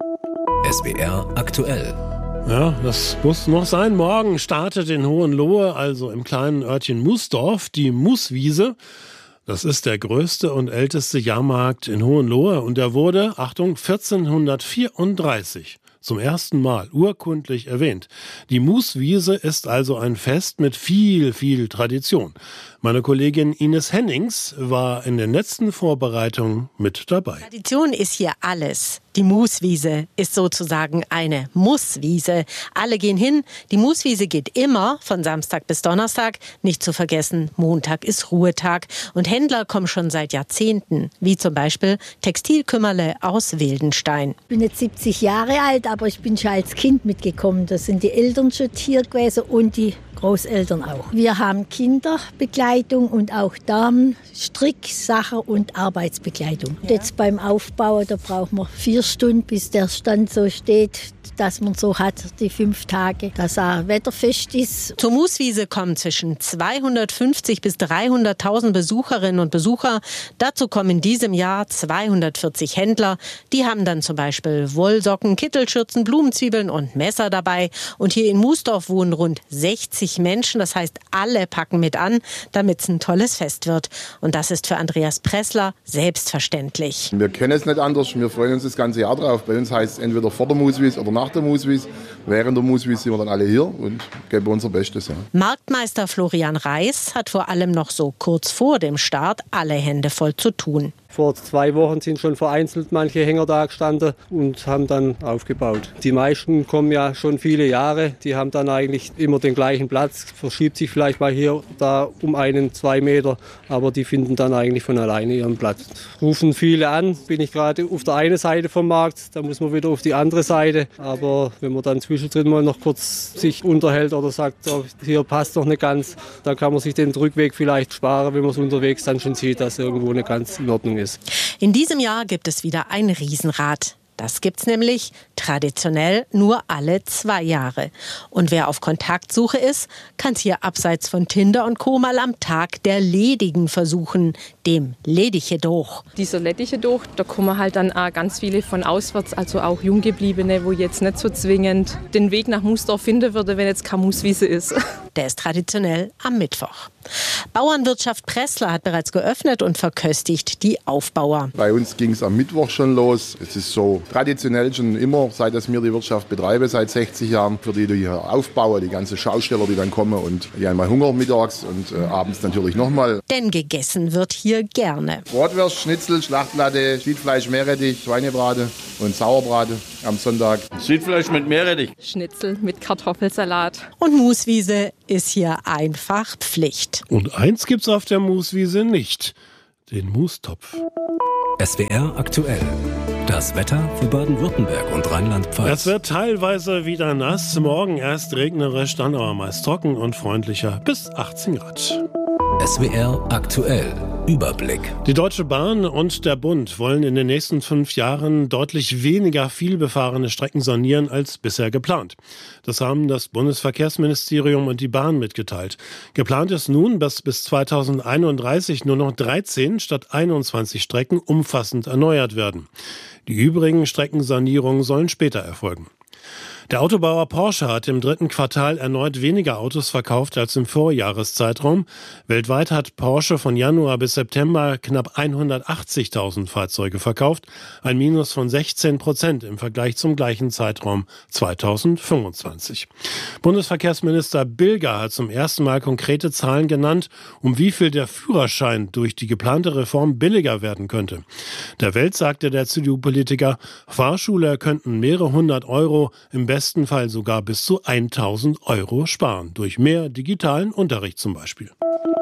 S W R aktuell. Ja, das muss noch sein. Morgen startet in Hohenlohe, also im kleinen Örtchen Musdorf, die Muswiese. Das ist der größte und älteste Jahrmarkt in Hohenlohe und der wurde, Achtung, vierzehnhundertvierunddreißig zum ersten Mal urkundlich erwähnt. Die Muswiese ist also ein Fest mit viel, viel Tradition. Meine Kollegin Ines Hennings war in den letzten Vorbereitungen mit dabei. Tradition ist hier alles. Die Muswiese ist sozusagen eine Musswiese. Alle gehen hin. Die Muswiese geht immer von Samstag bis Donnerstag. Nicht zu vergessen, Montag ist Ruhetag. Und Händler kommen schon seit Jahrzehnten, wie zum Beispiel Textilkümmerle aus Wildenstein. Ich bin jetzt siebzig Jahre alt, aber ich bin schon als Kind mitgekommen. Da sind die Eltern schon hier gewesen und die Großeltern auch. Wir haben Kinderbegleitung und auch Damen, Stricksachen und Arbeitsbegleitung. Ja. Jetzt beim Aufbau, da braucht man vier Stunden, bis der Stand so steht, dass man so hat, die fünf Tage, dass er wetterfest ist. Zur Muswiese kommen zwischen zweihundertfünfzig bis dreihunderttausend Besucherinnen und Besucher. Dazu kommen in diesem Jahr zweihundertvierzig Händler. Die haben dann zum Beispiel Wollsocken, Kittelschürzen, Blumenzwiebeln und Messer dabei. Und hier in Musdorf wohnen rund sechzig Menschen. Das heißt, alle packen mit an, damit es ein tolles Fest wird. Und das ist für Andreas Pressler selbstverständlich. Wir kennen es nicht anders. Wir freuen uns das ganze Jahr drauf. Bei uns heißt es entweder vor der Muswiese oder nach der Muswiese. Während der Muswiese sind wir dann alle hier und geben unser Bestes. Ja. Marktmeister Florian Reis hat vor allem noch so kurz vor dem Start alle Hände voll zu tun. Vor zwei Wochen sind schon vereinzelt manche Hänger da gestanden und haben dann aufgebaut. Die meisten kommen ja schon viele Jahre, die haben dann eigentlich immer den gleichen Platz, verschiebt sich vielleicht mal hier da um einen, zwei Meter, aber die finden dann eigentlich von alleine ihren Platz. Rufen viele an, bin ich gerade auf der einen Seite vom Markt, da muss man wieder auf die andere Seite, aber wenn man dann zwischendrin mal noch kurz sich unterhält oder sagt, oh, hier passt doch nicht ganz, dann kann man sich den Rückweg vielleicht sparen, wenn man es unterwegs dann schon sieht, dass irgendwo nicht ganz in Ordnung ist. In diesem Jahr gibt es wieder ein Riesenrad. Das gibt's nämlich traditionell nur alle zwei Jahre. Und wer auf Kontaktsuche ist, kann's hier abseits von Tinder und Co. mal am Tag der Ledigen versuchen, dem Ledichedoch. Dieser Ledichedoch, da kommen halt dann auch ganz viele von auswärts, also auch Junggebliebene, wo jetzt nicht so zwingend den Weg nach Musdorf finden würde, wenn jetzt keine Muswiese ist. Der ist traditionell am Mittwoch. Bauernwirtschaft Pressler hat bereits geöffnet und verköstigt die Aufbauer. Bei uns ging es am Mittwoch schon los. Es ist so traditionell schon immer, seit ich mir die Wirtschaft betreibe, seit sechzig Jahren, für die, die hier aufbauen, die ganzen Schausteller, die dann kommen und die einmal Hunger mittags und äh, abends natürlich nochmal. Denn gegessen wird hier gerne. Bratwurst, Schnitzel, Schlachtplatte, Schiedfleisch, Meerrettich, Schweinebrate und Sauerbrate am Sonntag. Schiedfleisch mit Meerrettich. Schnitzel mit Kartoffelsalat. Und Muswiese ist hier einfach Pflicht. Und eins gibt's auf der Muswiese nicht: den Mustopf. S W R aktuell. Das Wetter für Baden-Württemberg und Rheinland-Pfalz. Es wird teilweise wieder nass, morgen erst regnerisch, dann aber meist trocken und freundlicher bis achtzehn Grad. S W R aktuell. Überblick. Die Deutsche Bahn und der Bund wollen in den nächsten fünf Jahren deutlich weniger vielbefahrene Strecken sanieren als bisher geplant. Das haben das Bundesverkehrsministerium und die Bahn mitgeteilt. Geplant ist nun, dass bis zweitausendeinunddreißig nur noch dreizehn statt einundzwanzig Strecken umfassend erneuert werden. Die übrigen Streckensanierungen sollen später erfolgen. Der Autobauer Porsche hat im dritten Quartal erneut weniger Autos verkauft als im Vorjahreszeitraum. Weltweit hat Porsche von Januar bis September knapp hundertachtzigtausend Fahrzeuge verkauft, ein Minus von sechzehn Prozent im Vergleich zum gleichen Zeitraum zweitausendfünfundzwanzig. Bundesverkehrsminister Bilger hat zum ersten Mal konkrete Zahlen genannt, um wie viel der Führerschein durch die geplante Reform billiger werden könnte. Der Welt sagte der C D U-Politiker, Fahrschüler könnten mehrere hundert Euro, im besten Fall sogar bis zu tausend Euro sparen, durch mehr digitalen Unterricht zum Beispiel.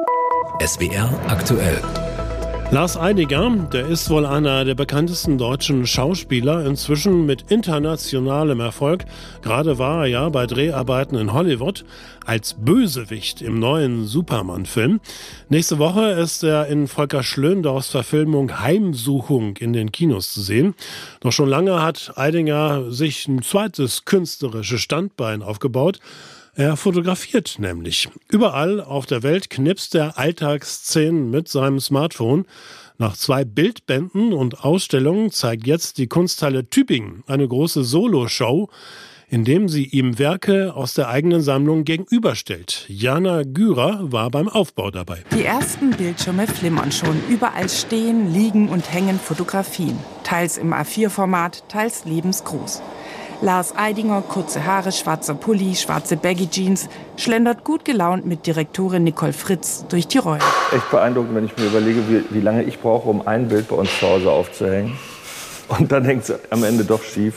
S W R aktuell. Lars Eidinger, der ist wohl einer der bekanntesten deutschen Schauspieler, inzwischen mit internationalem Erfolg. Gerade war er ja bei Dreharbeiten in Hollywood als Bösewicht im neuen Superman-Film. Nächste Woche ist er in Volker Schlöndorffs Verfilmung Heimsuchung in den Kinos zu sehen. Doch schon lange hat Eidinger sich ein zweites künstlerisches Standbein aufgebaut. Er fotografiert nämlich. Überall auf der Welt knipst er Alltagsszenen mit seinem Smartphone. Nach zwei Bildbänden und Ausstellungen zeigt jetzt die Kunsthalle Tübingen eine große Soloshow, in dem sie ihm Werke aus der eigenen Sammlung gegenüberstellt. Jana Gürer war beim Aufbau dabei. Die ersten Bildschirme flimmern schon. Überall stehen, liegen und hängen Fotografien. Teils im A vier Format, teils lebensgroß. Lars Eidinger, kurze Haare, schwarzer Pulli, schwarze Baggy-Jeans, schlendert gut gelaunt mit Direktorin Nicole Fritz durch die Räume. Echt beeindruckend, wenn ich mir überlege, wie, wie lange ich brauche, um ein Bild bei uns zu Hause aufzuhängen. Und dann hängt es am Ende doch schief.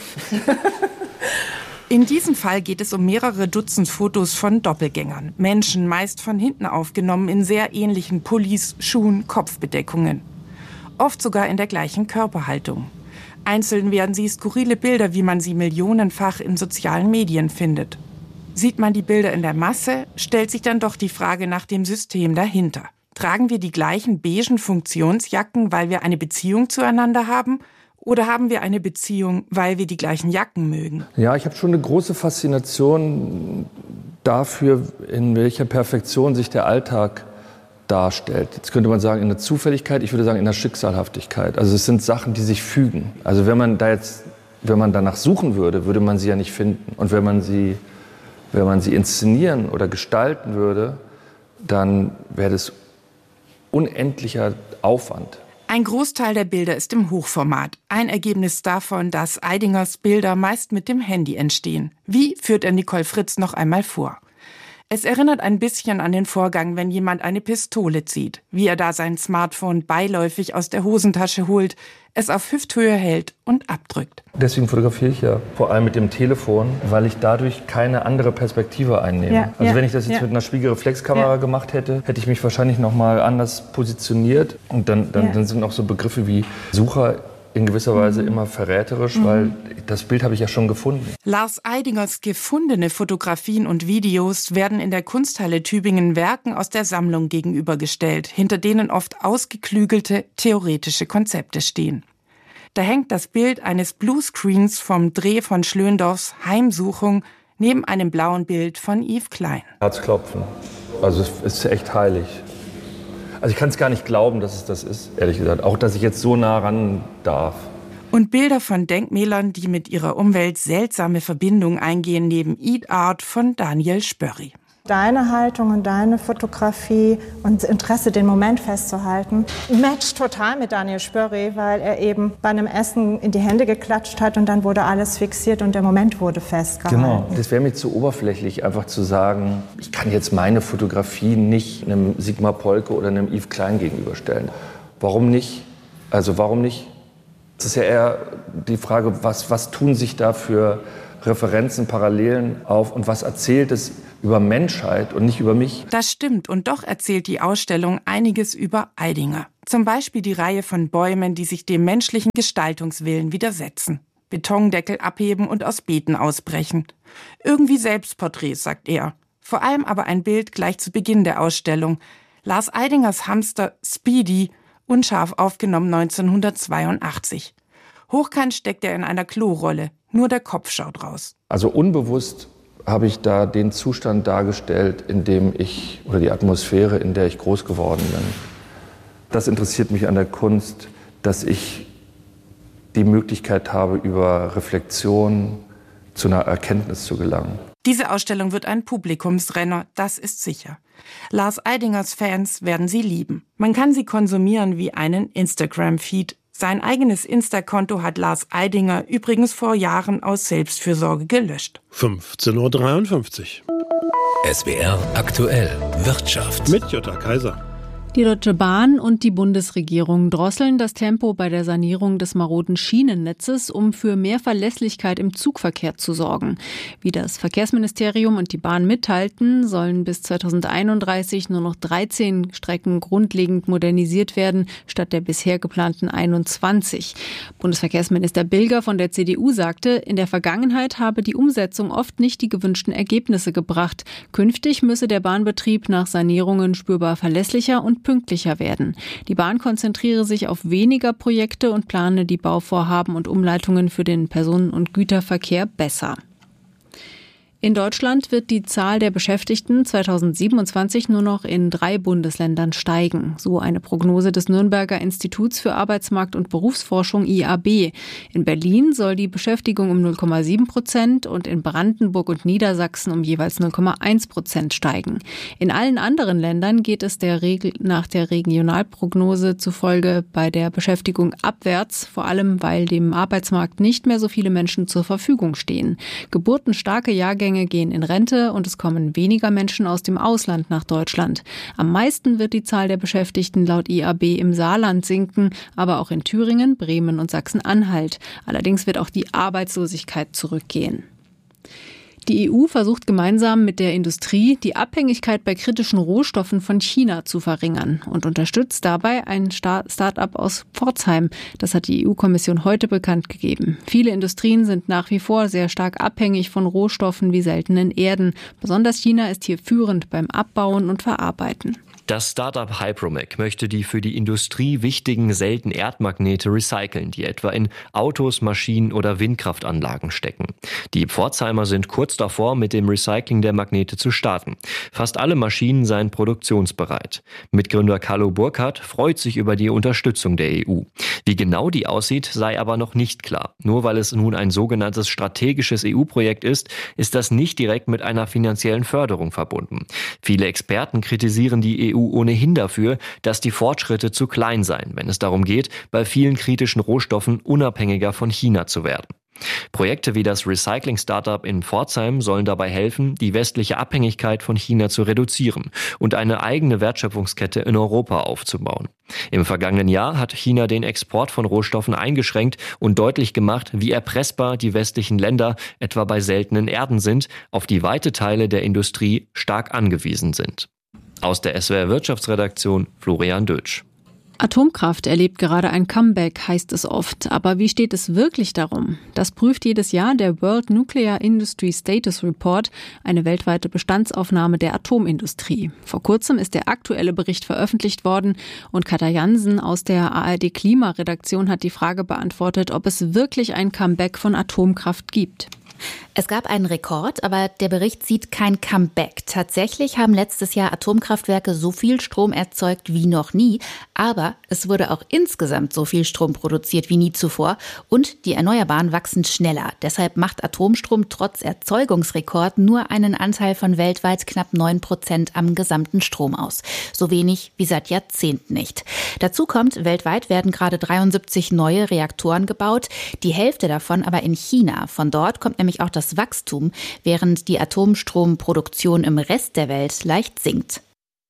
In diesem Fall geht es um mehrere Dutzend Fotos von Doppelgängern. Menschen, meist von hinten aufgenommen, in sehr ähnlichen Pullis, Schuhen, Kopfbedeckungen. Oft sogar in der gleichen Körperhaltung. Einzeln werden sie skurrile Bilder, wie man sie millionenfach in sozialen Medien findet. Sieht man die Bilder in der Masse, stellt sich dann doch die Frage nach dem System dahinter. Tragen wir die gleichen beigen Funktionsjacken, weil wir eine Beziehung zueinander haben? Oder haben wir eine Beziehung, weil wir die gleichen Jacken mögen? Ja, ich habe schon eine große Faszination dafür, in welcher Perfektion sich der Alltag darstellt. Jetzt könnte man sagen, in der Zufälligkeit, ich würde sagen, in der Schicksalhaftigkeit. Also es sind Sachen, die sich fügen. Also wenn man da jetzt, wenn man danach suchen würde, würde man sie ja nicht finden. Und wenn man sie, wenn man sie inszenieren oder gestalten würde, dann wäre das unendlicher Aufwand. Ein Großteil der Bilder ist im Hochformat. Ein Ergebnis davon, dass Eidingers Bilder meist mit dem Handy entstehen. Wie, führt er Nicole Fritz noch einmal vor. Es erinnert ein bisschen an den Vorgang, wenn jemand eine Pistole zieht, wie er da sein Smartphone beiläufig aus der Hosentasche holt, es auf Hüfthöhe hält und abdrückt. Deswegen fotografiere ich ja vor allem mit dem Telefon, weil ich dadurch keine andere Perspektive einnehme. Ja, also ja, wenn ich das jetzt ja. mit einer Spiegelreflexkamera ja. gemacht hätte, hätte ich mich wahrscheinlich noch mal anders positioniert. Und dann, dann, ja. dann sind auch so Begriffe wie Sucher in gewisser Weise immer verräterisch, mhm. weil das Bild habe ich ja schon gefunden. Lars Eidingers gefundene Fotografien und Videos werden in der Kunsthalle Tübingen Werken aus der Sammlung gegenübergestellt, hinter denen oft ausgeklügelte theoretische Konzepte stehen. Da hängt das Bild eines Bluescreens vom Dreh von Schlöndorffs Heimsuchung neben einem blauen Bild von Yves Klein. Herzklopfen. Also es ist echt heilig. Also ich kann es gar nicht glauben, dass es das ist, ehrlich gesagt. Auch, dass ich jetzt so nah ran darf. Und Bilder von Denkmälern, die mit ihrer Umwelt seltsame Verbindungen eingehen, neben Eat Art von Daniel Spörri. Deine Haltung und deine Fotografie und Interesse, den Moment festzuhalten, matcht total mit Daniel Spörri, weil er eben bei einem Essen in die Hände geklatscht hat und dann wurde alles fixiert und der Moment wurde festgehalten. Genau, das wäre mir zu oberflächlich, einfach zu sagen, ich kann jetzt meine Fotografie nicht einem Sigmar Polke oder einem Yves Klein gegenüberstellen. Warum nicht? Also warum nicht? Es ist ja eher die Frage, was, was tun sich da für Referenzen, Parallelen auf und was erzählt es über Menschheit und nicht über mich? Das stimmt und doch erzählt die Ausstellung einiges über Eidinger. Zum Beispiel die Reihe von Bäumen, die sich dem menschlichen Gestaltungswillen widersetzen. Betondeckel abheben und aus Beeten ausbrechen. Irgendwie Selbstporträts, sagt er. Vor allem aber ein Bild gleich zu Beginn der Ausstellung. Lars Eidingers Hamster Speedy, unscharf aufgenommen neunzehnhundertzweiundachtzig. Hochkant steckt er in einer Klorolle. Nur der Kopf schaut raus. Also unbewusst habe ich da den Zustand dargestellt, in dem ich, oder die Atmosphäre, in der ich groß geworden bin. Das interessiert mich an der Kunst, dass ich die Möglichkeit habe, über Reflexion zu einer Erkenntnis zu gelangen. Diese Ausstellung wird ein Publikumsrenner, das ist sicher. Lars Eidingers Fans werden sie lieben. Man kann sie konsumieren wie einen Instagram-Feed. Sein eigenes Insta-Konto hat Lars Eidinger übrigens vor Jahren aus Selbstfürsorge gelöscht. fünfzehn Uhr dreiundfünfzig. S W R aktuell Wirtschaft. Mit Jutta Kaiser. Die Deutsche Bahn und die Bundesregierung drosseln das Tempo bei der Sanierung des maroden Schienennetzes, um für mehr Verlässlichkeit im Zugverkehr zu sorgen. Wie das Verkehrsministerium und die Bahn mitteilten, sollen bis zweitausendeinunddreißig nur noch dreizehn Strecken grundlegend modernisiert werden, statt der bisher geplanten einundzwanzig. Bundesverkehrsminister Bilger von der C D U sagte, in der Vergangenheit habe die Umsetzung oft nicht die gewünschten Ergebnisse gebracht. Künftig müsse der Bahnbetrieb nach Sanierungen spürbar verlässlicher und pünktlicher werden. Die Bahn konzentriere sich auf weniger Projekte und plane die Bauvorhaben und Umleitungen für den Personen- und Güterverkehr besser. In Deutschland wird die Zahl der Beschäftigten zweitausendsiebenundzwanzig nur noch in drei Bundesländern steigen. So eine Prognose des Nürnberger Instituts für Arbeitsmarkt- und Berufsforschung I A B. In Berlin soll die Beschäftigung um null Komma sieben Prozent und in Brandenburg und Niedersachsen um jeweils null Komma eins Prozent steigen. In allen anderen Ländern geht es der Regel nach der Regionalprognose zufolge bei der Beschäftigung abwärts, vor allem weil dem Arbeitsmarkt nicht mehr so viele Menschen zur Verfügung stehen. Geburtenstarke Jahrgänge gehen in Rente und es kommen weniger Menschen aus dem Ausland nach Deutschland. Am meisten wird die Zahl der Beschäftigten laut I A B im Saarland sinken, aber auch in Thüringen, Bremen und Sachsen-Anhalt. Allerdings wird auch die Arbeitslosigkeit zurückgehen. Die E U versucht gemeinsam mit der Industrie, die Abhängigkeit bei kritischen Rohstoffen von China zu verringern und unterstützt dabei ein Start-up aus Pforzheim. Das hat die E U-Kommission heute bekannt gegeben. Viele Industrien sind nach wie vor sehr stark abhängig von Rohstoffen wie seltenen Erden. Besonders China ist hier führend beim Abbauen und Verarbeiten. Das Startup Hypromec möchte die für die Industrie wichtigen seltenen Erdmagnete recyceln, die etwa in Autos, Maschinen oder Windkraftanlagen stecken. Die Pforzheimer sind kurz davor, mit dem Recycling der Magnete zu starten. Fast alle Maschinen seien produktionsbereit. Mitgründer Carlo Burkhardt freut sich über die Unterstützung der E U. Wie genau die aussieht, sei aber noch nicht klar. Nur weil es nun ein sogenanntes strategisches E U-Projekt ist, ist das nicht direkt mit einer finanziellen Förderung verbunden. Viele Experten kritisieren die E U ohnehin dafür, dass die Fortschritte zu klein seien, wenn es darum geht, bei vielen kritischen Rohstoffen unabhängiger von China zu werden. Projekte wie das Recycling-Startup in Pforzheim sollen dabei helfen, die westliche Abhängigkeit von China zu reduzieren und eine eigene Wertschöpfungskette in Europa aufzubauen. Im vergangenen Jahr hat China den Export von Rohstoffen eingeschränkt und deutlich gemacht, wie erpressbar die westlichen Länder etwa bei seltenen Erden sind, auf die weite Teile der Industrie stark angewiesen sind. Aus der S W R Wirtschaftsredaktion Florian Dötsch. Atomkraft erlebt gerade ein Comeback, heißt es oft. Aber wie steht es wirklich darum? Das prüft jedes Jahr der World Nuclear Industry Status Report, eine weltweite Bestandsaufnahme der Atomindustrie. Vor kurzem ist der aktuelle Bericht veröffentlicht worden und Katja Jansen aus der A R D Klimaredaktion hat die Frage beantwortet, ob es wirklich ein Comeback von Atomkraft gibt. Es gab einen Rekord, aber der Bericht sieht kein Comeback. Tatsächlich haben letztes Jahr Atomkraftwerke so viel Strom erzeugt wie noch nie, aber es wurde auch insgesamt so viel Strom produziert wie nie zuvor und die Erneuerbaren wachsen schneller. Deshalb macht Atomstrom trotz Erzeugungsrekord nur einen Anteil von weltweit knapp neun Prozent am gesamten Strom aus. So wenig wie seit Jahrzehnten nicht. Dazu kommt, weltweit werden gerade dreiundsiebzig neue Reaktoren gebaut, die Hälfte davon aber in China. Von dort kommt nämlich auch das Wachstum, während die Atomstromproduktion im Rest der Welt leicht sinkt.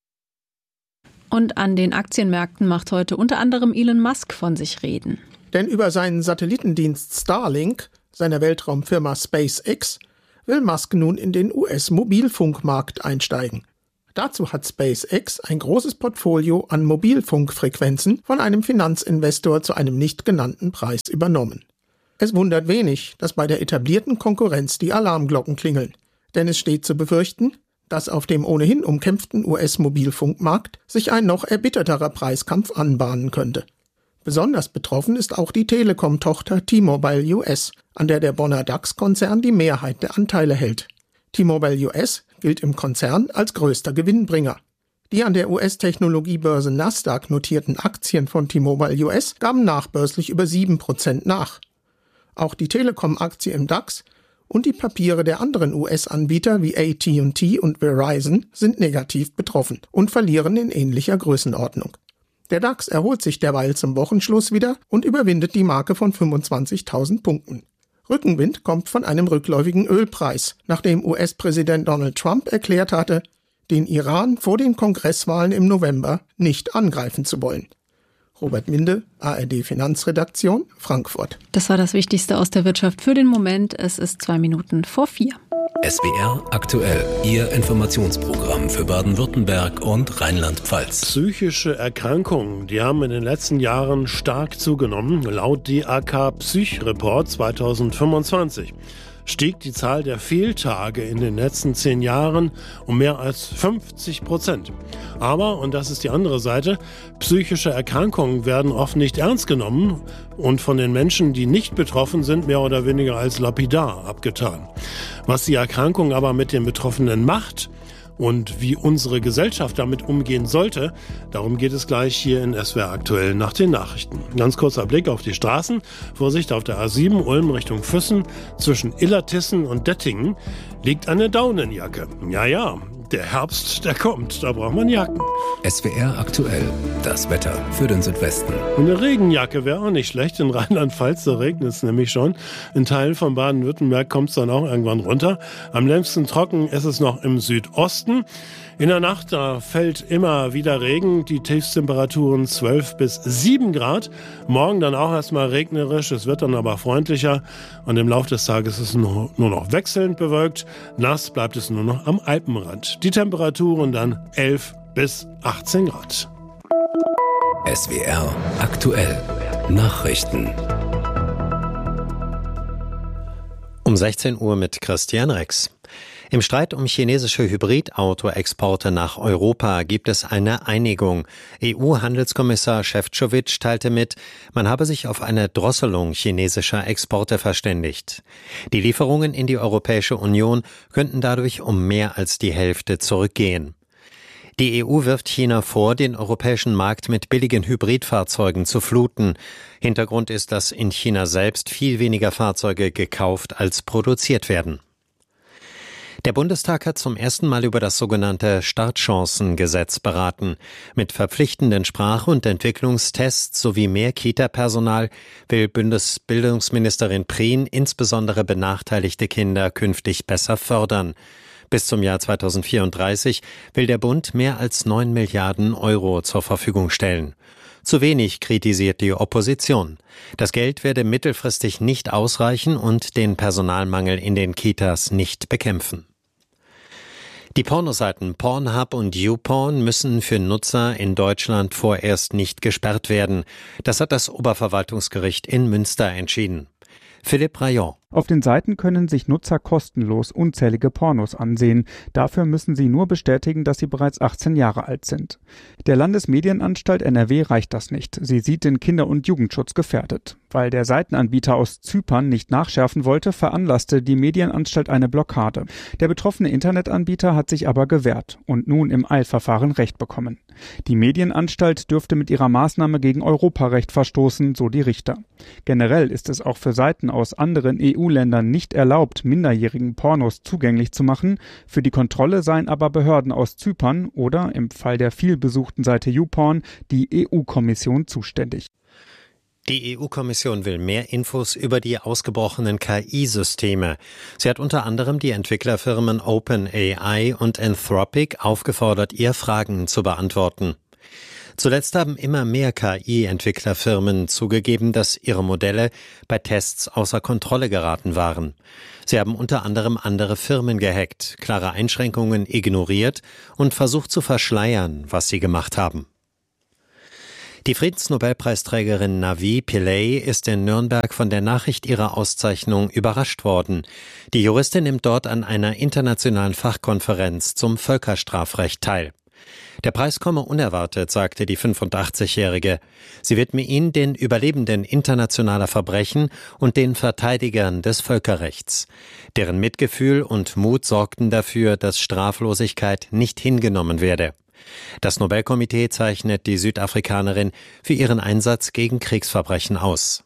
Und an den Aktienmärkten macht heute unter anderem Elon Musk von sich reden. Denn über seinen Satellitendienst Starlink, seiner Weltraumfirma SpaceX, will Musk nun in den U S-Mobilfunkmarkt einsteigen. Dazu hat SpaceX ein großes Portfolio an Mobilfunkfrequenzen von einem Finanzinvestor zu einem nicht genannten Preis übernommen. Es wundert wenig, dass bei der etablierten Konkurrenz die Alarmglocken klingeln. Denn es steht zu befürchten, dass auf dem ohnehin umkämpften U S-Mobilfunkmarkt sich ein noch erbitterterer Preiskampf anbahnen könnte. Besonders betroffen ist auch die Telekom-Tochter T-Mobile U S, an der der Bonner DAX-Konzern die Mehrheit der Anteile hält. T-Mobile U S gilt im Konzern als größter Gewinnbringer. Die an der U S-Technologiebörse Nasdaq notierten Aktien von T-Mobile U S gaben nachbörslich über sieben Prozent nach. Auch die Telekom-Aktie im DAX und die Papiere der anderen U S-Anbieter wie A T und T und Verizon sind negativ betroffen und verlieren in ähnlicher Größenordnung. Der DAX erholt sich derweil zum Wochenschluss wieder und überwindet die Marke von fünfundzwanzigtausend Punkten. Rückenwind kommt von einem rückläufigen Ölpreis, nachdem U S-Präsident Donald Trump erklärt hatte, den Iran vor den Kongresswahlen im November nicht angreifen zu wollen. Robert Minde, A R D Finanzredaktion, Frankfurt. Das war das Wichtigste aus der Wirtschaft für den Moment. Es ist zwei Minuten vor vier. S W R aktuell, Ihr Informationsprogramm für Baden-Württemberg und Rheinland-Pfalz. Psychische Erkrankungen, die haben in den letzten Jahren stark zugenommen. Laut D A K Psych-Report zweitausendfünfundzwanzig stieg die Zahl der Fehltage in den letzten zehn Jahren um mehr als fünfzig Prozent. Aber, und das ist die andere Seite, psychische Erkrankungen werden oft nicht ernst genommen und von den Menschen, die nicht betroffen sind, mehr oder weniger als lapidar abgetan. Was die Erkrankung aber mit den Betroffenen macht und wie unsere Gesellschaft damit umgehen sollte, darum geht es gleich hier in S W R aktuell nach den Nachrichten. Ganz kurzer Blick auf die Straßen. Vorsicht auf der A sieben Ulm Richtung Füssen. Zwischen Illertissen und Dettingen liegt eine Daunenjacke. Ja, ja, der Herbst, der kommt. Da braucht man Jacken. S W R aktuell, das Wetter für den Südwesten. Eine Regenjacke wäre auch nicht schlecht. In Rheinland-Pfalz, da regnet es nämlich schon. In Teilen von Baden-Württemberg kommt es dann auch irgendwann runter. Am längsten trocken ist es noch im Südosten. In der Nacht, da fällt immer wieder Regen. Die Tiefstemperaturen zwölf bis sieben Grad. Morgen dann auch erstmal regnerisch. Es wird dann aber freundlicher. Und im Laufe des Tages ist es nur, nur noch wechselnd bewölkt. Nass bleibt es nur noch am Alpenrand. Die Temperaturen dann elf bis achtzehn Grad. S W R aktuell. Nachrichten. Um sechzehn Uhr mit Christian Rex. Im Streit um chinesische Hybridauto-Exporte nach Europa gibt es eine Einigung. E U-Handelskommissar Šefčovič teilte mit, man habe sich auf eine Drosselung chinesischer Exporte verständigt. Die Lieferungen in die Europäische Union könnten dadurch um mehr als die Hälfte zurückgehen. Die E U wirft China vor, den europäischen Markt mit billigen Hybridfahrzeugen zu fluten. Hintergrund ist, dass in China selbst viel weniger Fahrzeuge gekauft als produziert werden. Der Bundestag hat zum ersten Mal über das sogenannte Startchancengesetz beraten. Mit verpflichtenden Sprach- und Entwicklungstests sowie mehr Kita-Personal will Bundesbildungsministerin Prien insbesondere benachteiligte Kinder künftig besser fördern. Bis zum Jahr zweitausendvierunddreißig will der Bund mehr als neun Milliarden Euro zur Verfügung stellen. Zu wenig kritisiert die Opposition. Das Geld werde mittelfristig nicht ausreichen und den Personalmangel in den Kitas nicht bekämpfen. Die Pornoseiten Pornhub und YouPorn müssen für Nutzer in Deutschland vorerst nicht gesperrt werden. Das hat das Oberverwaltungsgericht in Münster entschieden. Philipp Rayon. Auf den Seiten können sich Nutzer kostenlos unzählige Pornos ansehen. Dafür müssen sie nur bestätigen, dass sie bereits achtzehn Jahre alt sind. Der Landesmedienanstalt N R W reicht das nicht. Sie sieht den Kinder- und Jugendschutz gefährdet. Weil der Seitenanbieter aus Zypern nicht nachschärfen wollte, veranlasste die Medienanstalt eine Blockade. Der betroffene Internetanbieter hat sich aber gewehrt und nun im Eilverfahren Recht bekommen. Die Medienanstalt dürfte mit ihrer Maßnahme gegen Europarecht verstoßen, so die Richter. Generell ist es auch für Seiten aus anderen E U-Ländern nicht erlaubt, minderjährigen Pornos zugänglich zu machen. Für die Kontrolle seien aber Behörden aus Zypern oder im Fall der vielbesuchten Seite YouPorn die E U-Kommission zuständig. Die E U-Kommission will mehr Infos über die ausgebrochenen K I-Systeme. Sie hat unter anderem die Entwicklerfirmen OpenAI und Anthropic aufgefordert, ihr Fragen zu beantworten. Zuletzt haben immer mehr K I-Entwicklerfirmen zugegeben, dass ihre Modelle bei Tests außer Kontrolle geraten waren. Sie haben unter anderem andere Firmen gehackt, klare Einschränkungen ignoriert und versucht zu verschleiern, was sie gemacht haben. Die Friedensnobelpreisträgerin Navi Pillay ist in Nürnberg von der Nachricht ihrer Auszeichnung überrascht worden. Die Juristin nimmt dort an einer internationalen Fachkonferenz zum Völkerstrafrecht teil. Der Preis komme unerwartet, sagte die fünfundachtzigjährige. Sie widme ihn den Überlebenden internationaler Verbrechen und den Verteidigern des Völkerrechts. Deren Mitgefühl und Mut sorgten dafür, dass Straflosigkeit nicht hingenommen werde. Das Nobelkomitee zeichnet die Südafrikanerin für ihren Einsatz gegen Kriegsverbrechen aus.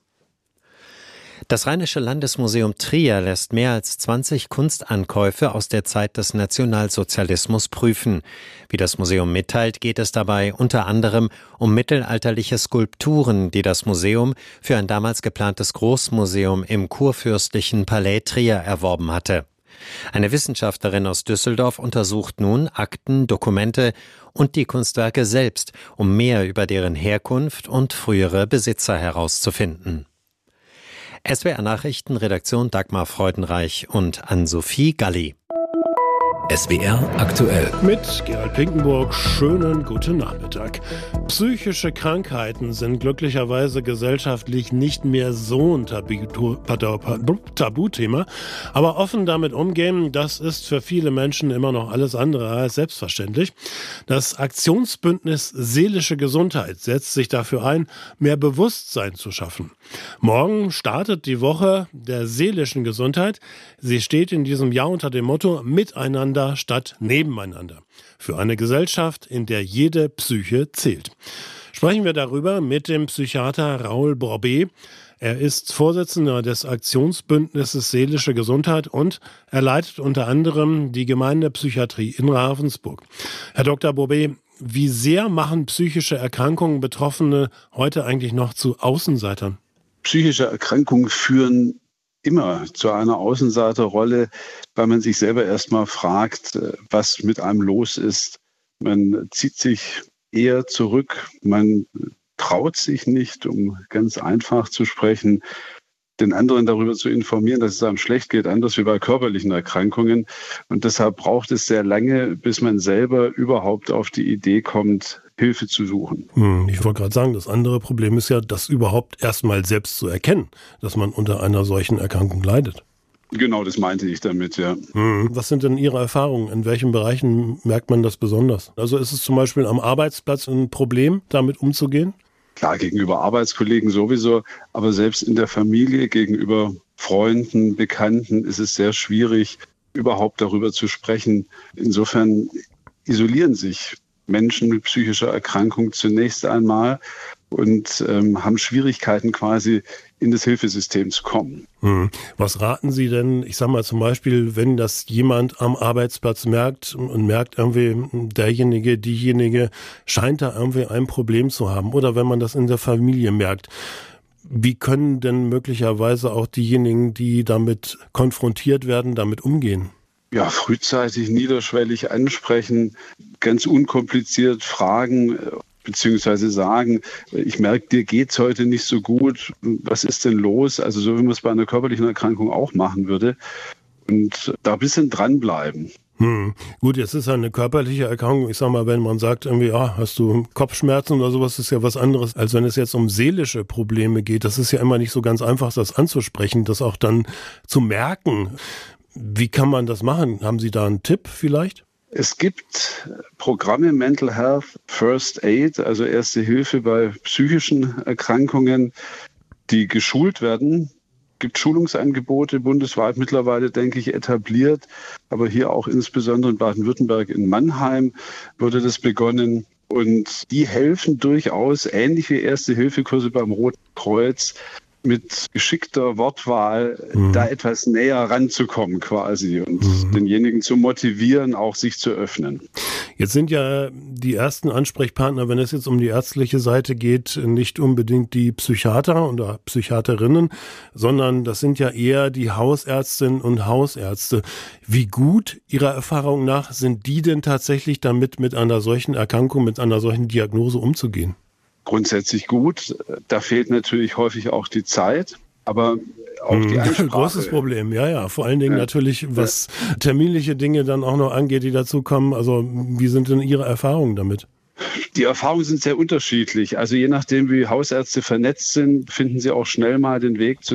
Das Rheinische Landesmuseum Trier lässt mehr als zwanzig Kunstankäufe aus der Zeit des Nationalsozialismus prüfen. Wie das Museum mitteilt, geht es dabei unter anderem um mittelalterliche Skulpturen, die das Museum für ein damals geplantes Großmuseum im Kurfürstlichen Palais Trier erworben hatte. Eine Wissenschaftlerin aus Düsseldorf untersucht nun Akten, Dokumente und die Kunstwerke selbst, um mehr über deren Herkunft und frühere Besitzer herauszufinden. S W R Nachrichten, Redaktion Dagmar Freudenreich und Ann-Sophie Galli. S W R aktuell. Mit Gerald Pinkenburg, schönen guten Nachmittag. Psychische Krankheiten sind glücklicherweise gesellschaftlich nicht mehr so ein Tabuthema, aber offen damit umgehen, das ist für viele Menschen immer noch alles andere als selbstverständlich. Das Aktionsbündnis Seelische Gesundheit setzt sich dafür ein, mehr Bewusstsein zu schaffen. Morgen startet die Woche der seelischen Gesundheit. Sie steht in diesem Jahr unter dem Motto Miteinander statt nebeneinander. Für eine Gesellschaft, in der jede Psyche zählt. Sprechen wir darüber mit dem Psychiater Raoul Borbet. Er ist Vorsitzender des Aktionsbündnisses Seelische Gesundheit und er leitet unter anderem die Gemeindepsychiatrie in Ravensburg. Herr Doktor Borbet, wie sehr machen psychische Erkrankungen Betroffene heute eigentlich noch zu Außenseitern? Psychische Erkrankungen führen immer zu einer Außenseiterrolle, weil man sich selber erstmal fragt, was mit einem los ist. Man zieht sich eher zurück, man traut sich nicht, um ganz einfach zu sprechen, den anderen darüber zu informieren, dass es einem schlecht geht, anders wie bei körperlichen Erkrankungen. Und deshalb braucht es sehr lange, bis man selber überhaupt auf die Idee kommt, Hilfe zu suchen. Hm, ich wollte gerade sagen, das andere Problem ist ja, das überhaupt erstmal selbst zu erkennen, dass man unter einer solchen Erkrankung leidet. Genau, das meinte ich damit, ja. Hm. Was sind denn Ihre Erfahrungen? In welchen Bereichen merkt man das besonders? Also ist es zum Beispiel am Arbeitsplatz ein Problem, damit umzugehen? Klar, gegenüber Arbeitskollegen sowieso, aber selbst in der Familie, gegenüber Freunden, Bekannten ist es sehr schwierig, überhaupt darüber zu sprechen. Insofern isolieren sich Menschen mit psychischer Erkrankung zunächst einmal und ähm, haben Schwierigkeiten quasi in das Hilfesystem zu kommen. Hm. Was raten Sie denn, ich sag mal zum Beispiel, wenn das jemand am Arbeitsplatz merkt und merkt irgendwie, derjenige, diejenige scheint da irgendwie ein Problem zu haben oder wenn man das in der Familie merkt, wie können denn möglicherweise auch diejenigen, die damit konfrontiert werden, damit umgehen? Ja, frühzeitig, niederschwellig ansprechen, ganz unkompliziert fragen, beziehungsweise sagen, ich merke, dir geht's heute nicht so gut, was ist denn los? Also so, wie man es bei einer körperlichen Erkrankung auch machen würde. Und da ein bisschen dranbleiben. Hm. Gut, jetzt ist ja eine körperliche Erkrankung. Ich sag mal, wenn man sagt, irgendwie, ja, hast du Kopfschmerzen oder sowas, ist ja was anderes, als wenn es jetzt um seelische Probleme geht. Das ist ja immer nicht so ganz einfach, das anzusprechen, das auch dann zu merken. Wie kann man das machen? Haben Sie da einen Tipp vielleicht? Es gibt Programme Mental Health First Aid, also Erste Hilfe bei psychischen Erkrankungen, die geschult werden. Es gibt Schulungsangebote bundesweit mittlerweile, denke ich, etabliert. Aber hier auch insbesondere in Baden-Württemberg, in Mannheim wurde das begonnen. Und die helfen durchaus, ähnlich wie Erste-Hilfe-Kurse beim Roten Kreuz, mit geschickter Wortwahl mhm. da etwas näher ranzukommen quasi und mhm. denjenigen zu motivieren, auch sich zu öffnen. Jetzt sind ja die ersten Ansprechpartner, wenn es jetzt um die ärztliche Seite geht, nicht unbedingt die Psychiater oder Psychiaterinnen, sondern das sind ja eher die Hausärztinnen und Hausärzte. Wie gut Ihrer Erfahrung nach sind die denn tatsächlich damit, mit einer solchen Erkrankung, mit einer solchen Diagnose umzugehen? Grundsätzlich gut. Da fehlt natürlich häufig auch die Zeit, aber auch die Ansprache. Ein großes Problem, ja, ja. Vor allen Dingen ja. natürlich, was ja. terminliche Dinge dann auch noch angeht, die dazu kommen. Also wie sind denn Ihre Erfahrungen damit? Die Erfahrungen sind sehr unterschiedlich. Also je nachdem, wie Hausärzte vernetzt sind, finden sie auch schnell mal den Weg zu